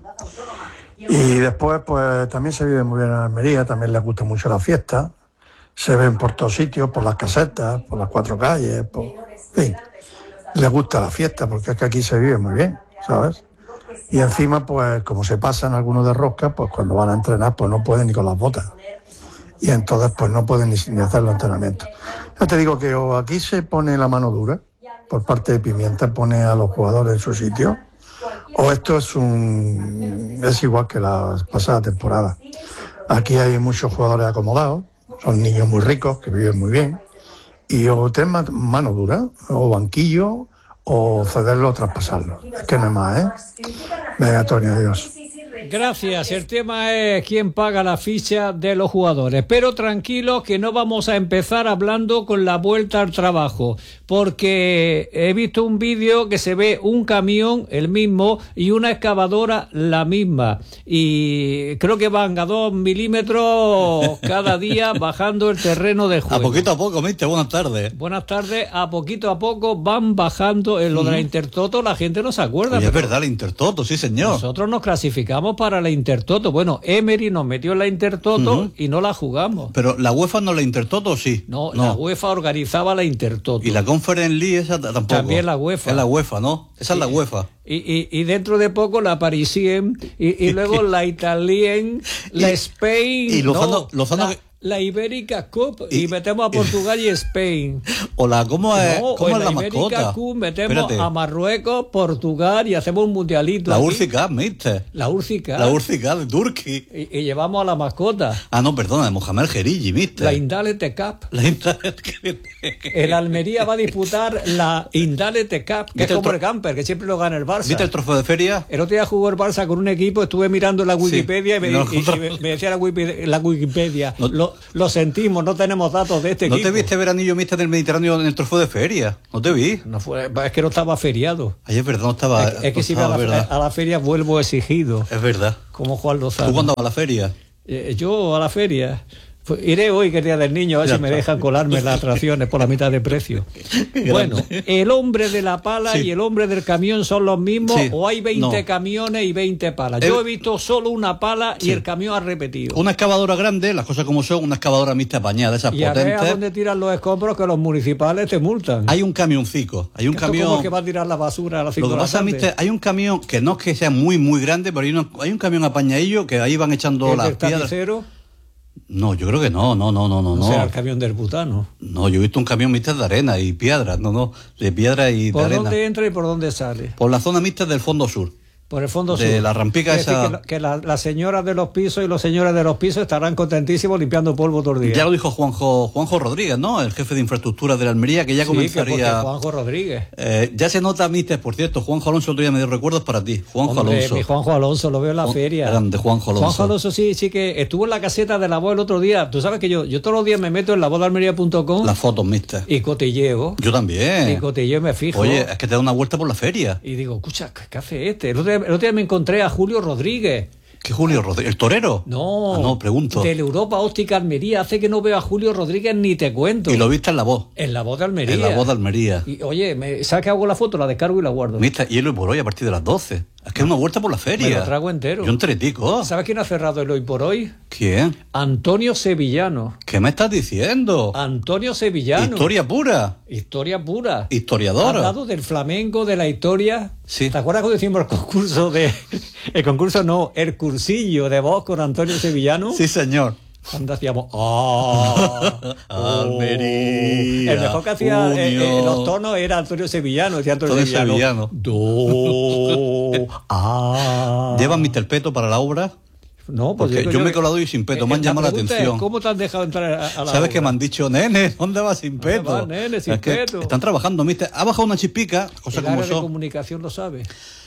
Y después, pues también se vive muy bien en Almería, también les gusta mucho la fiesta, se ven por todos sitios, por las casetas, por las cuatro calles, por... en fin, les gusta la fiesta, porque es que aquí se vive muy bien, ¿sabes? Y encima, pues como se pasan algunos de rosca, pues cuando van a entrenar, pues no pueden ni con las botas. Y entonces, pues no pueden ni, ni hacer los entrenamientos. Yo te digo que o aquí se pone la mano dura, por parte de Pimienta, pone a los jugadores en su sitio, o esto es un es igual que la pasada temporada. Aquí hay muchos jugadores acomodados, son niños muy ricos que viven muy bien, y o tener mano dura, o banquillo, o cederlo o traspasarlo. Es que no es más, ¿eh? Venga, Tony, adiós. Gracias. El tema es quién paga la ficha de los jugadores. Pero tranquilos que no vamos a empezar hablando con la vuelta al trabajo, porque he visto un vídeo que se ve un camión, el mismo, y una excavadora, la misma. Y creo que van a dos milímetros cada día bajando el terreno de juego. A poquito a poco, Mister. Buenas tardes. Buenas tardes. A poquito a poco van bajando. En lo uh-huh. de la Intertoto la gente no se acuerda. Oye, es verdad, la Intertoto, sí señor. Nosotros nos clasificamos para la Intertoto. Bueno, Emery nos metió en la Intertoto uh-huh. y no la jugamos. Pero la UEFA no la Intertoto, sí. No, no, la UEFA organizaba la Intertoto. Y la Conference League esa tampoco. También la UEFA. Es la UEFA, ¿no? Esa sí. Es la UEFA. Y, y, y dentro de poco la Parisien y, y luego la Italien, la Spain. Y Lozano, no, Lozano la, La Ibérica Cup y, y metemos a Portugal y Spain. Hola, ¿cómo es, no, ¿cómo es la, la Ibérica mascota? Cup metemos Espérate. a Marruecos, Portugal y hacemos un mundialito. La aquí. Ursi Cup, mister. La Ursi Cup. La Ursi Cup de Turquía. Y, y llevamos a la mascota. Ah, no, perdona, de Mohamed Gerigi, mister. La Indalete Cup. La Indalete El Almería va a disputar la Indalete Cup, que es como el, el camper, que siempre lo gana el Barça. ¿Viste el trofeo de feria? El otro día jugó el Barça con un equipo, estuve mirando la Wikipedia sí, y, me, no, y, y me, me decía la Wikipedia, la Wikipedia no, lo, lo sentimos, no tenemos datos de este ¿No equipo. ¿No te viste veranillo mister del Mediterráneo en el trofeo de feria? ¿No te vi? No fue, es que no estaba feriado. Ay, es verdad, no estaba... Es, es que no si estaba, a, la, a la feria vuelvo exigido. Es verdad. Como Juan Lozano. ¿Tú cuándo vas a la feria? Eh, yo a la feria... Pues iré hoy, que es Día del Niño, a ver ya si me está. dejan colarme las atracciones por la mitad de precio. Bueno, ¿el hombre de la pala sí. y el hombre del camión son los mismos sí. o hay veinte no. camiones y veinte palas? Yo he visto solo una pala sí. y el camión ha repetido. Una excavadora grande, las cosas como son, una excavadora mixta apañada, esas y potentes. Y a dónde tiran los escombros que los municipales te multan. Hay un camioncico, hay un camión... ¿Cómo es que va a tirar la basura a la Lo que pasa, mister, hay un camión que no es que sea muy, muy grande, pero hay, uno, hay un camión apañadillo que ahí van echando ¿El las del piedras. Tapicero? No, yo creo que no, no, no, no, no. O sea, el camión del butano. No, yo he visto un camión mixto de arena y piedras, no, no, de piedra y ¿Por de arena. ¿Por dónde entra y por dónde sale? Por la zona mixta del fondo sur. Por el fondo de sur. la rampica es esa. Decir, que, que la, las señoras de los pisos y los señores de los pisos estarán contentísimos limpiando polvo todo el día. Ya lo dijo Juanjo Juanjo Rodríguez, ¿no? El jefe de infraestructura de la Almería, que ya sí, comenzaría. Que Juanjo Rodríguez. Eh, ya se nota, mister, por cierto, Juanjo Alonso otro día me dio recuerdos para ti. Juanjo Hombre, Alonso. Mi Juanjo Alonso, lo veo en la Juan, feria. Grande, Juanjo Alonso. Juanjo Alonso sí, sí que estuvo en la caseta de la voz el otro día. Tú sabes que yo, yo todos los días me meto en la voz de almería punto com. Las fotos, mister. Y cotilleo. Yo también. Y cotilleo y me fijo. Oye, es que te da una vuelta por la feria. Y digo, escucha, ¿qué hace este? El otro día, el otro día me encontré a Julio Rodríguez. ¿Qué Julio Rodríguez? ¿El torero? No. Ah, no, pregunto. De la Europa Óptica Almería. Hace que no veo a Julio Rodríguez ni te cuento. ¿Y lo viste en la voz? En la voz de Almería. En la voz de Almería. Y, oye, me, ¿sabes qué hago la foto? La descargo y la guardo. Mister, y el hoy por hoy a partir de las doce. Es que es una vuelta por la feria. Me lo trago entero. Yo un tretico. ¿Sabes quién ha cerrado el hoy por hoy? ¿Quién? Antonio Sevillano. ¿Qué me estás diciendo? Antonio Sevillano. Historia pura. Historia pura. Historiador. Ha hablado del flamenco, de la historia. Sí. ¿Te acuerdas cuando hicimos el concurso de... El concurso no, el cursillo de voz con Antonio Sevillano? Sí, señor. Cuando hacíamos ¡ah! Oh. Almería. El mejor que hacía eh, eh, los tonos era Antonio Sevillano, decía Antonio Sevillano. Sevillano. Do, ah. ¿Llevan mister Peto para la obra? No, pues porque yo, yo me he colado y sin peto, eh, me han llamado la atención. Es, ¿cómo te han dejado entrar a, a la ¿Sabes obra? Que me han dicho, nene, ¿dónde vas sin peto? Va, nene, sin es que peto. Están trabajando, mister. Ha bajado una chispica, cosa el como área eso. de comunicación lo sabe.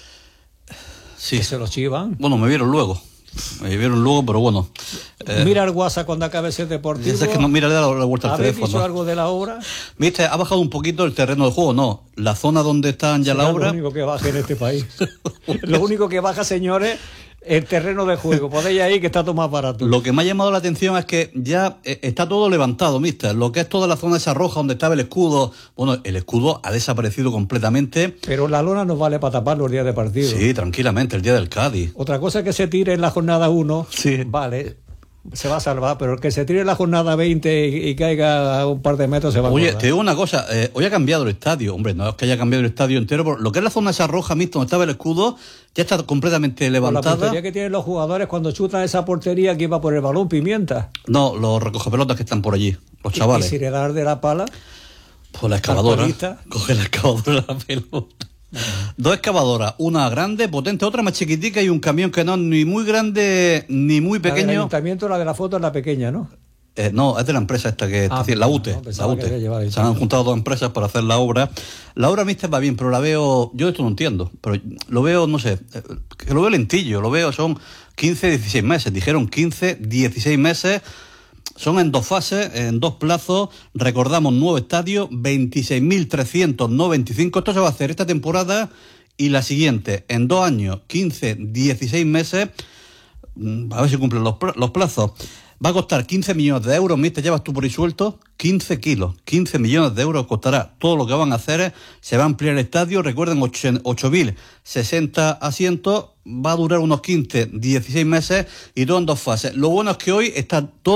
Sí. Que se los chivan. Bueno, me vieron luego. Me vieron luego, pero bueno. Eh, mira el WhatsApp cuando acabe ese deportivo. Es que no, mira, le da la, la vuelta al teléfono. ¿Habéis dicho algo de la obra? Viste, ha bajado un poquito el terreno de juego, no. La zona donde están ya la obra. Es lo único que baja en este país. Lo único que baja, señores, el terreno de juego. Podéis ahí que está todo más barato. Lo que me ha llamado la atención es que ya está todo levantado, mister. Lo que es toda la zona esa roja donde estaba el escudo. Bueno, el escudo ha desaparecido completamente. Pero la lona nos vale para tapar los días de partido. Sí, tranquilamente, el día del Cádiz. Otra cosa es que se tire en la jornada uno. Sí. Vale, se va a salvar, pero el que se tire en la jornada veinte y, y caiga a un par de metros se va a Oye, acordar. te digo una cosa, eh, hoy ha cambiado el estadio. Hombre, no es que haya cambiado el estadio entero, pero lo que es la zona esa roja mixta donde estaba el escudo ya está completamente levantada. La portería que tienen los jugadores cuando chutan esa portería, que va por el balón, pimienta. No, los recogepelotas que están por allí, los chavales. ¿Y si le das de la pala? Pues la excavadora. Coge la excavadora la pelota. Dos excavadoras, una grande, potente, otra más chiquitica y un camión que no es ni muy grande ni muy pequeño. La del ayuntamiento, la de la foto es la pequeña, ¿no? Eh, no, es de la empresa esta que está ah, haciendo, la U T E. No, la U T E. Se han juntado dos empresas para hacer la obra. La obra mixta va bien, pero la veo, yo esto no entiendo, pero lo veo, no sé, que lo veo lentillo, lo veo, son quince, dieciséis meses, dijeron quince, dieciséis meses. Son en dos fases, en dos plazos. Recordamos, nuevo estadio, veintiséis mil trescientos noventa y cinco. Esto se va a hacer esta temporada y la siguiente. En dos años, quince, dieciséis meses. A ver si cumplen los, los plazos. Va a costar quince millones de euros. ¿Te llevas tú por ahí suelto? quince kilos. quince millones de euros costará. Todo lo que van a hacer es, se va a ampliar el estadio. Recuerden, ocho mil sesenta asientos. Va a durar unos quince, dieciséis meses y todo en dos fases. Lo bueno es que hoy está todo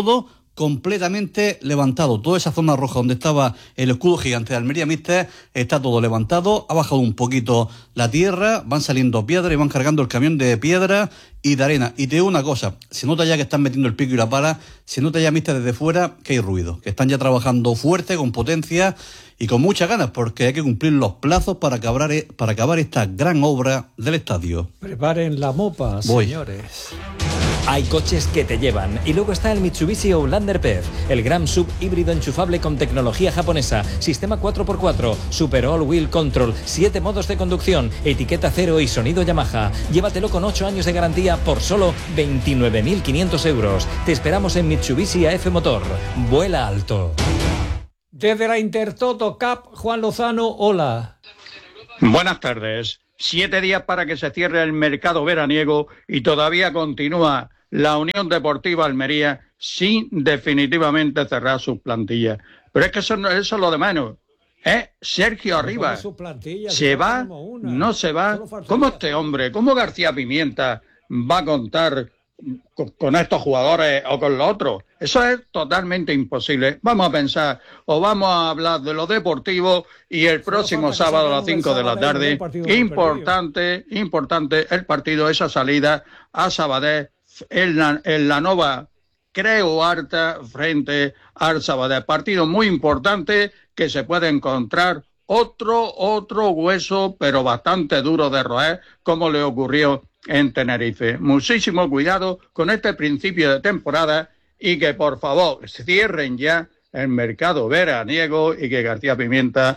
completamente levantado. Toda esa zona roja donde estaba el escudo gigante de Almería Míster está todo levantado, ha bajado un poquito la tierra, van saliendo piedras y van cargando el camión de piedra y de arena. Y te digo una cosa, se nota ya que están metiendo el pico y la pala, se nota ya, Míster, desde fuera que hay ruido, que están ya trabajando fuerte, con potencia y con muchas ganas, porque hay que cumplir los plazos para acabar, para acabar esta gran obra del estadio. Preparen la mopa, Voy. señores. Hay coches que te llevan. Y luego está el Mitsubishi Outlander P E V, el gran sub híbrido enchufable con tecnología japonesa, sistema cuatro por cuatro, super all-wheel control, siete modos de conducción, etiqueta cero y sonido Yamaha. Llévatelo con ocho años de garantía por solo veintinueve mil quinientos euros. Te esperamos en Mitsubishi A F Motor. Vuela alto. Desde la Intertoto Cup, Juan Lozano, hola. Buenas tardes. Siete días para que se cierre el mercado veraniego y todavía continúa la Unión Deportiva Almería sin definitivamente cerrar sus plantillas. Pero es que eso, eso es lo de menos. ¿Eh? Sergio Arribas. ¿Se va? ¿No se va? ¿Cómo este hombre, cómo García Pimienta va a contar con, con estos jugadores o con los otros? Eso es totalmente imposible. Vamos a pensar, o vamos a hablar de lo deportivo y el próximo sábado a las cinco de la tarde, importante, importante el partido, esa salida a Sabadell en la, en la Nova Creu Arta frente al Sabadell. Partido muy importante que se puede encontrar otro, otro hueso, pero bastante duro de roer, como le ocurrió en Tenerife. Muchísimo cuidado con este principio de temporada y que por favor cierren ya el mercado veraniego y que García Pimienta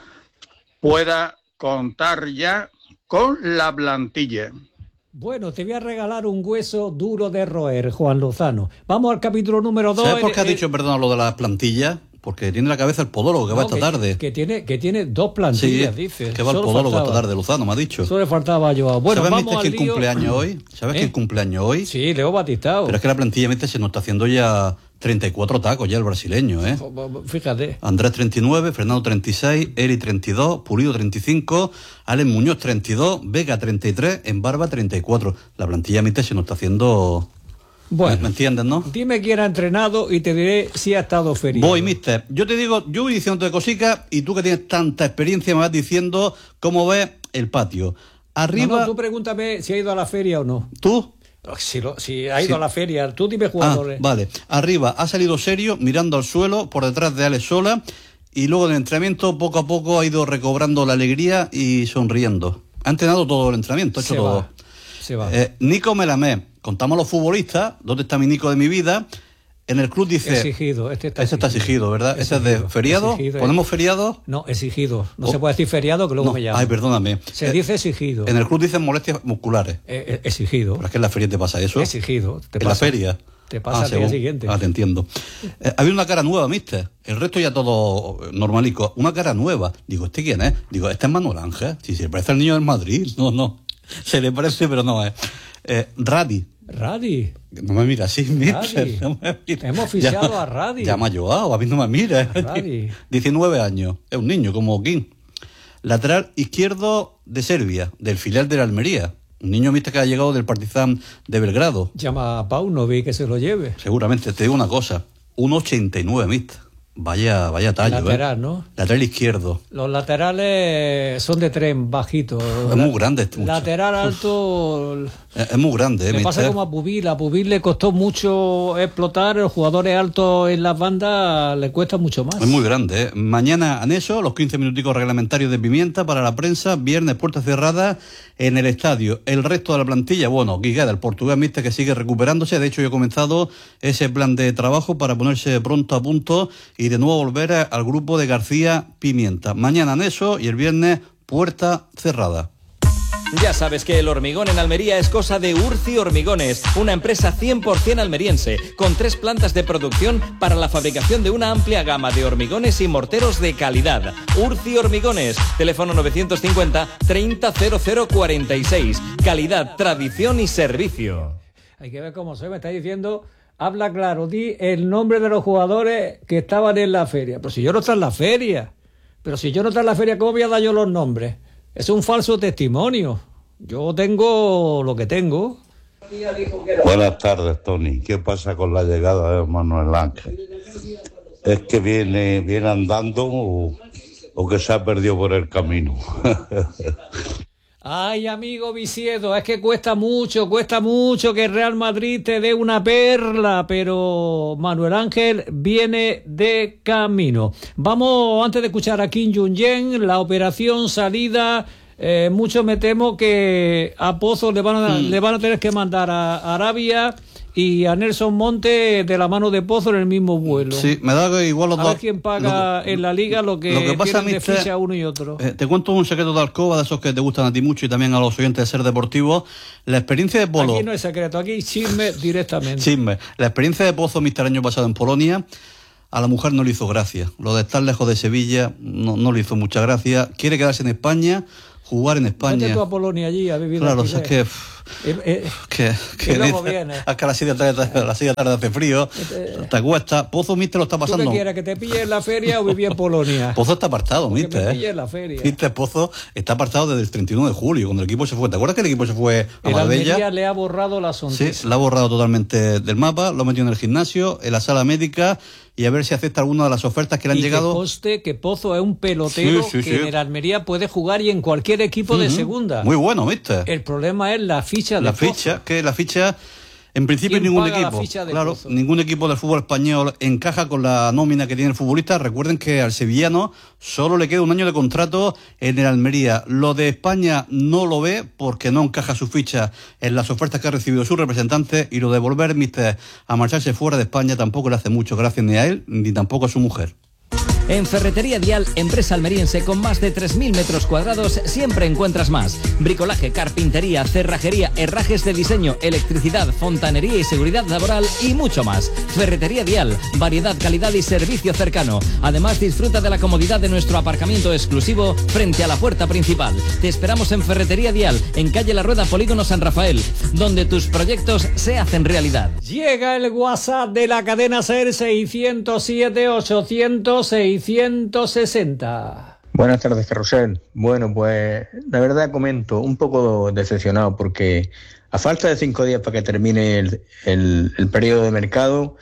pueda contar ya con la plantilla. Bueno, te voy a regalar un hueso duro de roer, Juan Lozano. Vamos al capítulo número dos. ¿Sabes por qué has el, dicho, perdón, lo de las plantillas? Porque tiene la cabeza el podólogo que no, va esta que, tarde. Que tiene, que tiene dos plantillas, sí, dice. Que va el podólogo esta tarde, Lozano, me ha dicho. Eso le faltaba a Joao. Bueno, ¿sabes vamos quién al lío? cumpleaños hoy? ¿Sabes ¿Eh? quién cumpleaños hoy? Sí, Leo Batistao. Pero es que la plantilla Míster se nos está haciendo ya treinta y cuatro tacos ya el brasileño, ¿eh? Fíjate. Andrés treinta y nueve, Fernando treinta y seis, Eri treinta y dos, Pulido treinta y cinco, Alex Muñoz treinta y dos, Vega treinta y tres, Embarba treinta y cuatro. La plantilla Míster se nos está haciendo... Bueno, ¿me entiendes, no? Dime quién ha entrenado y te diré si ha estado feriado. Voy, Míster. Yo te digo, yo voy diciéndote cositas y tú que tienes tanta experiencia me vas diciendo cómo ves el patio. Arriba... No, no, tú pregúntame si ha ido a la feria o no. ¿Tú? Si, lo, si ha ido sí. a la feria, tú dime jugadores. Ah, vale. Arriba ha salido serio, mirando al suelo, por detrás de Alex Sola, y luego en el entrenamiento poco a poco ha ido recobrando la alegría y sonriendo. Ha entrenado todo el entrenamiento, ha hecho Se todo. Va. Se va. Eh, Nico Melamé, contamos a los futbolistas, ¿dónde está mi Nico de mi vida? En el club dice... Exigido, este está Este está exigido, ¿verdad? Ese es de feriado. Exigido, ¿Ponemos feriado? No, exigido. No oh. se puede decir feriado, que luego no. me llaman. Ay, perdóname. Se eh, dice exigido. En el club dicen molestias musculares. Eh, eh, exigido. ¿Pero es que en la feria te pasa eso? Exigido. Te ¿En pasa, la feria? Te pasa ah, al día siguiente. Ah, te entiendo. Eh, había una cara nueva, Míster. El resto ya todo normalico. Una cara nueva. Digo, ¿este quién es? Digo, este es Manuel Ángel. Si se le parece al niño del Madrid. No, no. Se le parece, pero no es. Eh, Radi. Radi. No me mira así, Míster. No me mira. Hemos fichado ya, a Radi. Ya me ha ayudado, a mí no me mira. Radi. diecinueve años. Es un niño como King. Lateral izquierdo de Serbia, del filial de la Almería. Un niño, Míster, que ha llegado del Partizan de Belgrado. Llama a Paunovic que se lo lleve. Seguramente. Te digo una cosa. uno ochenta y nueve, Míster. Vaya, vaya tallo, Lateral, ¿eh? ¿no? Lateral izquierdo. Los laterales son de tren bajito. Es muy grande este muchacho. Lateral alto. Es, es muy grande, ¿eh? Le pasa como a Pubil. A Pubil le costó mucho explotar. Los jugadores altos en las bandas le cuesta mucho más. Es muy grande, ¿eh? Mañana anexo, los quince minuticos reglamentarios de Pimienta para la prensa. Viernes, puertas cerradas en el estadio. El resto de la plantilla, bueno, Guigueda, el portugués, Míster, que sigue recuperándose. De hecho, yo he comenzado ese plan de trabajo para ponerse pronto a punto y de nuevo volver al grupo de García Pimienta. Mañana anexo y el viernes puerta cerrada. Ya sabes que el hormigón en Almería es cosa de Urci Hormigones, una empresa cien por ciento almeriense, con tres plantas de producción para la fabricación de una amplia gama de hormigones y morteros de calidad. Urci Hormigones, teléfono novecientos cincuenta, treinta, cero cero cuarenta y seis. Calidad, tradición y servicio. Hay que ver cómo se me está diciendo... Habla claro, di el nombre de los jugadores que estaban en la feria. Pero si yo no estoy en la feria, pero si yo no estoy en la feria, ¿cómo voy a dar yo los nombres? Es un falso testimonio. Yo tengo lo que tengo. Buenas tardes, Tony. ¿Qué pasa con la llegada de Manuel Ángel? ¿Es que viene, viene andando o, o que se ha perdido por el camino? Ay, amigo Viciedo, es que cuesta mucho, cuesta mucho que el Real Madrid te dé una perla, pero Manuel Ángel viene de camino. Vamos, antes de escuchar a Kim Jong-un, la operación salida, eh, mucho me temo que a Pozo le van a, mm. le van a tener que mandar a Arabia y a Nelson Monte de la mano de Pozo en el mismo vuelo. Sí, me da que igual los a dos. A ver quién paga lo, en la liga lo que, lo que pasa tienen de ficha uno y otro. Eh, te cuento un secreto de alcoba, de esos que te gustan a ti mucho y también a los oyentes de Ser Deportivo. La experiencia de Polo... Aquí no es secreto, aquí chisme directamente. Chisme. La experiencia de Pozo, mister año pasado en Polonia, a la mujer no le hizo gracia. Lo de estar lejos de Sevilla no, no le hizo mucha gracia. Quiere quedarse en España, jugar en España. Vete tú a Polonia allí a vivir. Claro, es que... Eh, eh, que, que luego viene. Es que a las siete de la tarde, tarde hace frío, eh, te acuestas. Pozo, mister, lo está pasando. ¿Tú qué quieres, que te pille en la feria o vivir en Polonia? Pozo está apartado, Porque mister. me pille en la feria. Mister Pozo está apartado desde el treinta y uno de julio, cuando el equipo se fue. ¿Te acuerdas que el equipo se fue a el Marbella? Almería le ha borrado la sonrisa. Sí, la ha borrado totalmente del mapa, lo ha metido en el gimnasio, en la sala médica, y a ver si acepta alguna de las ofertas que le han y llegado. Que conste que Pozo es un pelotero sí, sí, que sí. en el Almería puede jugar y en cualquier equipo uh-huh. de segunda. Muy bueno, mister. El problema es la ficha de La Pozo. ficha, que la ficha, en principio ningún equipo, claro, Pozo? ningún equipo del fútbol español encaja con la nómina que tiene el futbolista. Recuerden que al sevillano solo le queda un año de contrato en el Almería. Lo de España no lo ve porque no encaja su ficha en las ofertas que ha recibido su representante, y lo de volver, mister, a marcharse fuera de España tampoco le hace mucho gracia ni a él ni tampoco a su mujer. En Ferretería Dial, empresa almeriense con más de tres mil metros cuadrados, siempre encuentras más. Bricolaje, carpintería, cerrajería, herrajes de diseño, electricidad, fontanería y seguridad laboral y mucho más. Ferretería Dial, variedad, calidad y servicio cercano. Además, disfruta de la comodidad de nuestro aparcamiento exclusivo frente a la puerta principal. Te esperamos en Ferretería Dial, en calle La Rueda, Polígono San Rafael, donde tus proyectos se hacen realidad. Llega el WhatsApp de la cadena SER seiscientos siete ochocientos seiscientos sesenta. Buenas tardes, Carrusel. Bueno, pues la verdad comento, un poco decepcionado porque a falta de cinco días para que termine el, el, el periodo de mercado,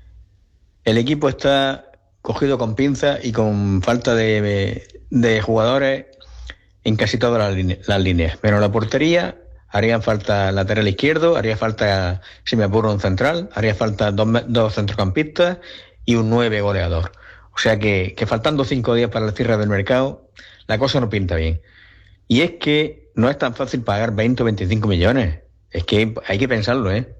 el equipo está cogido con pinzas y con falta de, de jugadores en casi todas las, line, las líneas. Pero en la portería harían falta lateral izquierdo, haría falta, si me apuro, un central, haría falta dos, dos centrocampistas y un nueve goleador. O sea que, que faltando cinco días para el cierre del mercado, la cosa no pinta bien. Y es que no es tan fácil pagar veinte o veinticinco millones. Es que hay que pensarlo, ¿eh?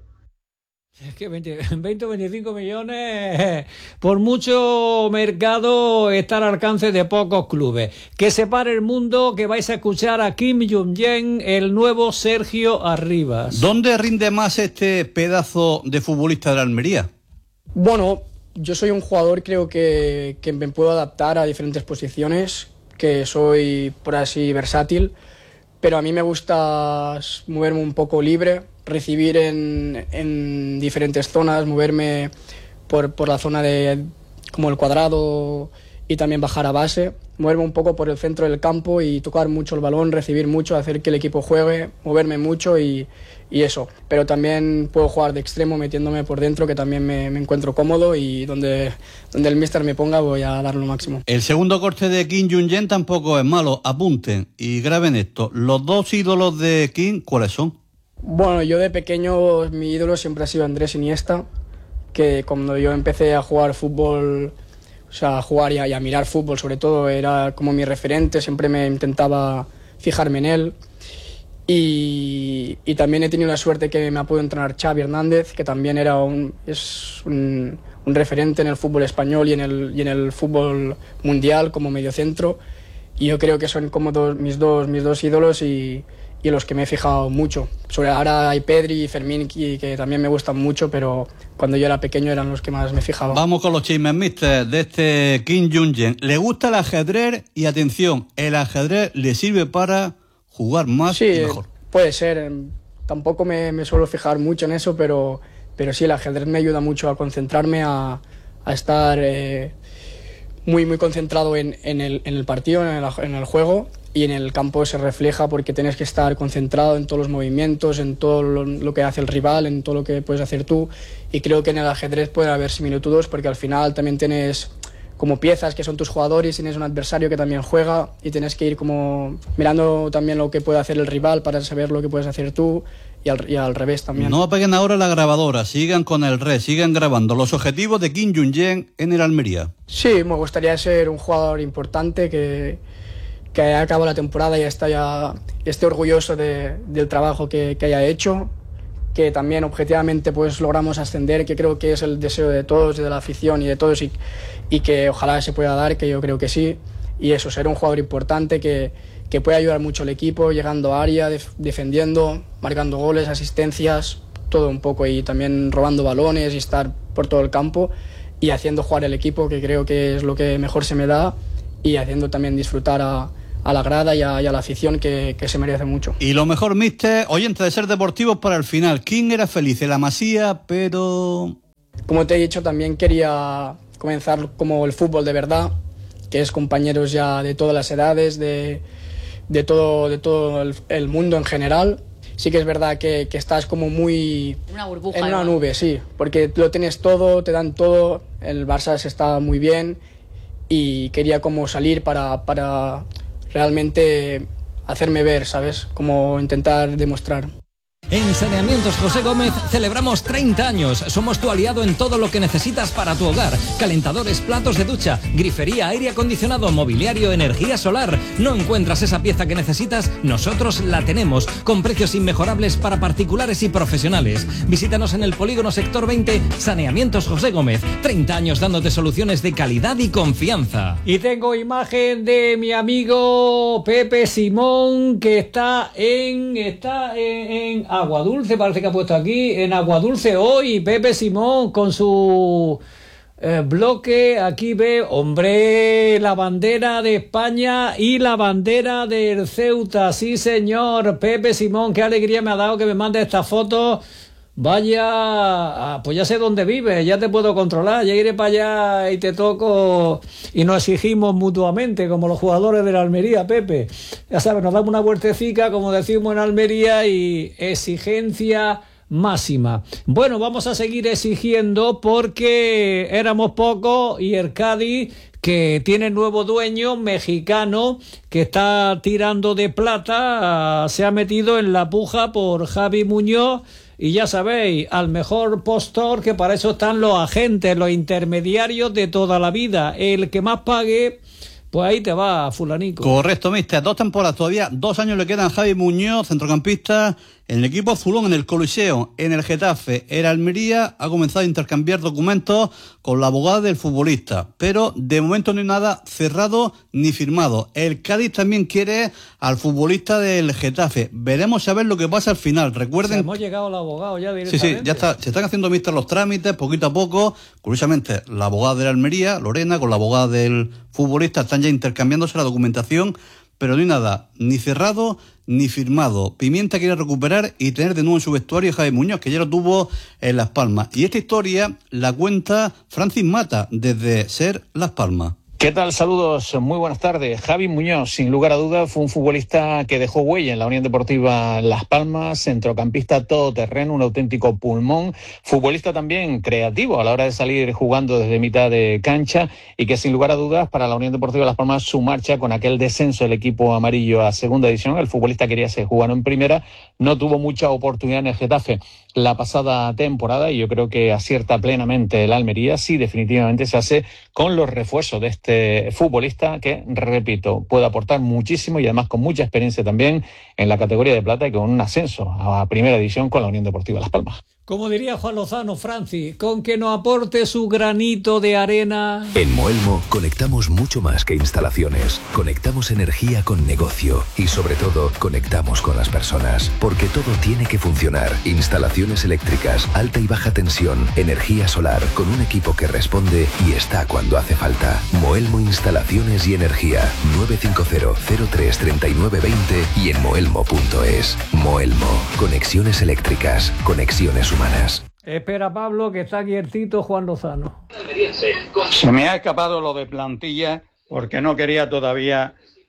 Es que veinte o veinticinco millones, por mucho mercado, está al alcance de pocos clubes. Que se pare el mundo, que vais a escuchar a Kim Jong-un, el nuevo Sergio Arribas. ¿Dónde rinde más este pedazo de futbolista de la Almería? Bueno, yo soy un jugador, creo que, que me puedo adaptar a diferentes posiciones, que soy, por así, versátil, pero a mí me gusta moverme un poco libre, recibir en, en diferentes zonas, moverme por, por la zona de como el cuadrado y también bajar a base, moverme un poco por el centro del campo y tocar mucho el balón, recibir mucho, hacer que el equipo juegue, moverme mucho y, y eso. Pero también puedo jugar de extremo metiéndome por dentro, que también me, me encuentro cómodo, y donde, donde el míster me ponga voy a dar lo máximo. El segundo corte de Kim Jong-un tampoco es malo. Apunten y graben esto. Los dos ídolos de Kim, ¿cuáles son? Bueno, yo de pequeño mi ídolo siempre ha sido Andrés Iniesta, que cuando yo empecé a jugar fútbol, o sea, a jugar y a, y a mirar fútbol sobre todo, era como mi referente, siempre me intentaba fijarme en él. Y, y también he tenido la suerte que me ha podido entrenar Xavi Hernández, que también era un, es un, un referente en el fútbol español y en el, y en el fútbol mundial como mediocentro. Y yo creo que son como dos, mis, dos, mis dos ídolos y, y los que me he fijado mucho. Sobre ahora hay Pedri y Fermín, que, que también me gustan mucho, pero cuando yo era pequeño eran los que más me fijaba. Vamos con los chismes, mister, de este Kim Jong-un. Le gusta el ajedrez y, atención, el ajedrez le sirve para jugar más sí, y mejor. Puede ser. Tampoco me, me suelo fijar mucho en eso, pero, pero sí, el ajedrez me ayuda mucho a concentrarme, a, a estar eh, muy, muy concentrado en, en, el, en el partido, en el, en el juego. y en el campo se refleja porque tienes que estar concentrado en todos los movimientos, en todo lo, lo que hace el rival, en todo lo que puedes hacer tú, y creo que en el ajedrez puede haber similitudes porque al final también tienes como piezas que son tus jugadores, tienes un adversario que también juega y tienes que ir como mirando también lo que puede hacer el rival para saber lo que puedes hacer tú y al, y al revés también. No apaguen ahora la grabadora, sigan con el red, sigan grabando. Los objetivos de Kim Jung-jae en el Almería. Sí, me gustaría ser un jugador importante que, que haya acabado la temporada y esté, ya, esté orgulloso de, del trabajo que, que haya hecho, que también objetivamente pues logramos ascender, que creo que es el deseo de todos, de la afición y de todos, y, y que ojalá se pueda dar, que yo creo que sí, y eso, ser un jugador importante que, que puede ayudar mucho al equipo, llegando a área, def, defendiendo, marcando goles, asistencias, todo un poco, y también robando balones y estar por todo el campo y haciendo jugar el equipo, que creo que es lo que mejor se me da, y haciendo también disfrutar a, a la grada y a, y a la afición, que, que se merece mucho. Y lo mejor, mister, oyente de Ser Deportivos para el final. ¿Quién era feliz? La Masía, pero... Como te he dicho, también quería comenzar como el fútbol de verdad, que es compañeros ya de todas las edades, de, de todo, de todo el, el mundo en general. Sí que es verdad que, que estás como muy... Una burbuja. En una ¿no? nube, sí, porque lo tienes todo, te dan todo, el Barça se está muy bien y quería como salir para, para realmente hacerme ver, ¿sabes? Como intentar demostrar. En Saneamientos José Gómez celebramos treinta años. Somos tu aliado en todo lo que necesitas para tu hogar. Calentadores, platos de ducha, grifería, aire acondicionado, mobiliario, energía solar. ¿No encuentras esa pieza que necesitas? Nosotros la tenemos, con precios inmejorables para particulares y profesionales. Visítanos en el Polígono Sector veinte, Saneamientos José Gómez. treinta años dándote soluciones de calidad y confianza. Y tengo imagen de mi amigo Pepe Simón, que está en... está en... en Aguadulce, parece que ha puesto aquí, en Aguadulce hoy, Pepe Simón con su eh, bloque, aquí ve, hombre, la bandera de España y la bandera del Ceuta, sí señor, Pepe Simón, qué alegría me ha dado que me mande esta foto. Vaya, pues ya sé dónde vives, ya te puedo controlar, ya iré para allá y te toco y nos exigimos mutuamente como los jugadores de la Almería, Pepe. Ya sabes, nos damos una vueltecica, como decimos en Almería, y exigencia máxima. Bueno, vamos a seguir exigiendo porque éramos pocos y el Cádiz, que tiene nuevo dueño mexicano que está tirando de plata, se ha metido en la puja por Javi Muñoz. Y ya sabéis, al mejor postor, que para eso están los agentes, los intermediarios de toda la vida. El que más pague, pues ahí te va, fulanico. Correcto, mister. Dos temporadas todavía, dos años le quedan a Javi Muñoz, centrocampista, en el equipo azulón, en el Coliseo, en el Getafe. El Almería ha comenzado a intercambiar documentos con la abogada del futbolista, pero de momento no hay nada cerrado ni firmado. El Cádiz también quiere al futbolista del Getafe. Veremos a ver lo que pasa al final. Recuerden... O sea, hemos llegado al abogado ya Sí, directamente. sí, ya está. Se están haciendo, mister, los trámites poquito a poco. Curiosamente, la abogada de la Almería, Lorena, con la abogada del futbolista, están ya intercambiándose la documentación, pero no hay nada ni cerrado ni firmado. Pimienta quiere recuperar y tener de nuevo en su vestuario a Javi Muñoz, que ya lo tuvo en Las Palmas. Y esta historia la cuenta Francis Mata desde Ser Las Palmas. ¿Qué tal? Saludos, muy buenas tardes. Javi Muñoz, sin lugar a dudas, fue un futbolista que dejó huella en la Unión Deportiva Las Palmas, centrocampista todoterreno, un auténtico pulmón, futbolista también creativo a la hora de salir jugando desde mitad de cancha, y que sin lugar a dudas para la Unión Deportiva Las Palmas su marcha con aquel descenso del equipo amarillo a segunda división, el futbolista quería ser jugando en primera, no tuvo mucha oportunidad en el Getafe la pasada temporada, y yo creo que acierta plenamente el Almería, sí, definitivamente se hace con los refuerzos de este futbolista que, repito, puede aportar muchísimo y además con mucha experiencia también en la categoría de plata y con un ascenso a primera división con la Unión Deportiva Las Palmas. Como diría Juan Lozano, Francis, con que nos aporte su granito de arena. En Moelmo conectamos mucho más que instalaciones. Conectamos energía con negocio y, sobre todo, conectamos con las personas. Porque todo tiene que funcionar. Instalaciones eléctricas, alta y baja tensión, energía solar, con un equipo que responde y está cuando hace falta. Moelmo Instalaciones y Energía. nueve cinco cero, cero tres, tres nueve dos cero y en moelmo punto es. Moelmo. Conexiones eléctricas. Conexiones humanas. Espera, Pablo, que está aquí el Tito Juan Lozano. Se me ha escapado lo de plantilla porque no quería todavía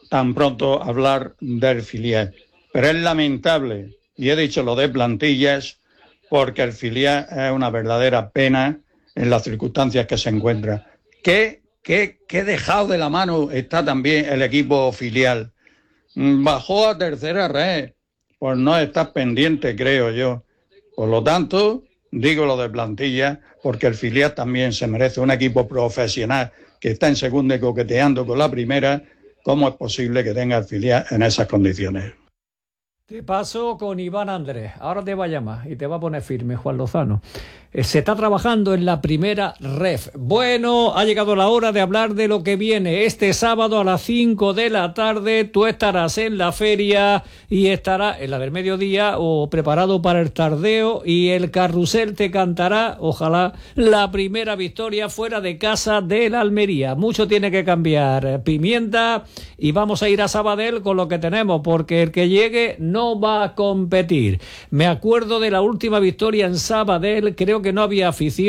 tan pronto hablar del filial. Pero es lamentable, y he dicho lo de plantillas, porque el filial es una verdadera pena en las circunstancias que se encuentra. ¿Qué, qué, qué dejado de la mano está también el equipo filial? Bajó a tercera red, pues no está pendiente, creo yo. Por lo tanto, digo lo de plantilla, porque el filial también se merece un equipo profesional que está en segunda y coqueteando con la primera. ¿Cómo es posible que tenga el filial en esas condiciones? Te paso con Iván Andrés. Ahora te va a llamar y te va a poner firme, Juan Lozano. Eh, se está trabajando en la primera ref. Bueno, ha llegado la hora de hablar de lo que viene. Este sábado a las cinco de la tarde tú estarás en la feria y estarás en la del mediodía o preparado para el tardeo, y el carrusel te cantará, ojalá, la primera victoria fuera de casa del Almería. Mucho tiene que cambiar, Pimienta, y vamos a ir a Sabadell con lo que tenemos, porque el que llegue no va a competir. Me acuerdo de la última victoria en Sabadell, creo que no había afición.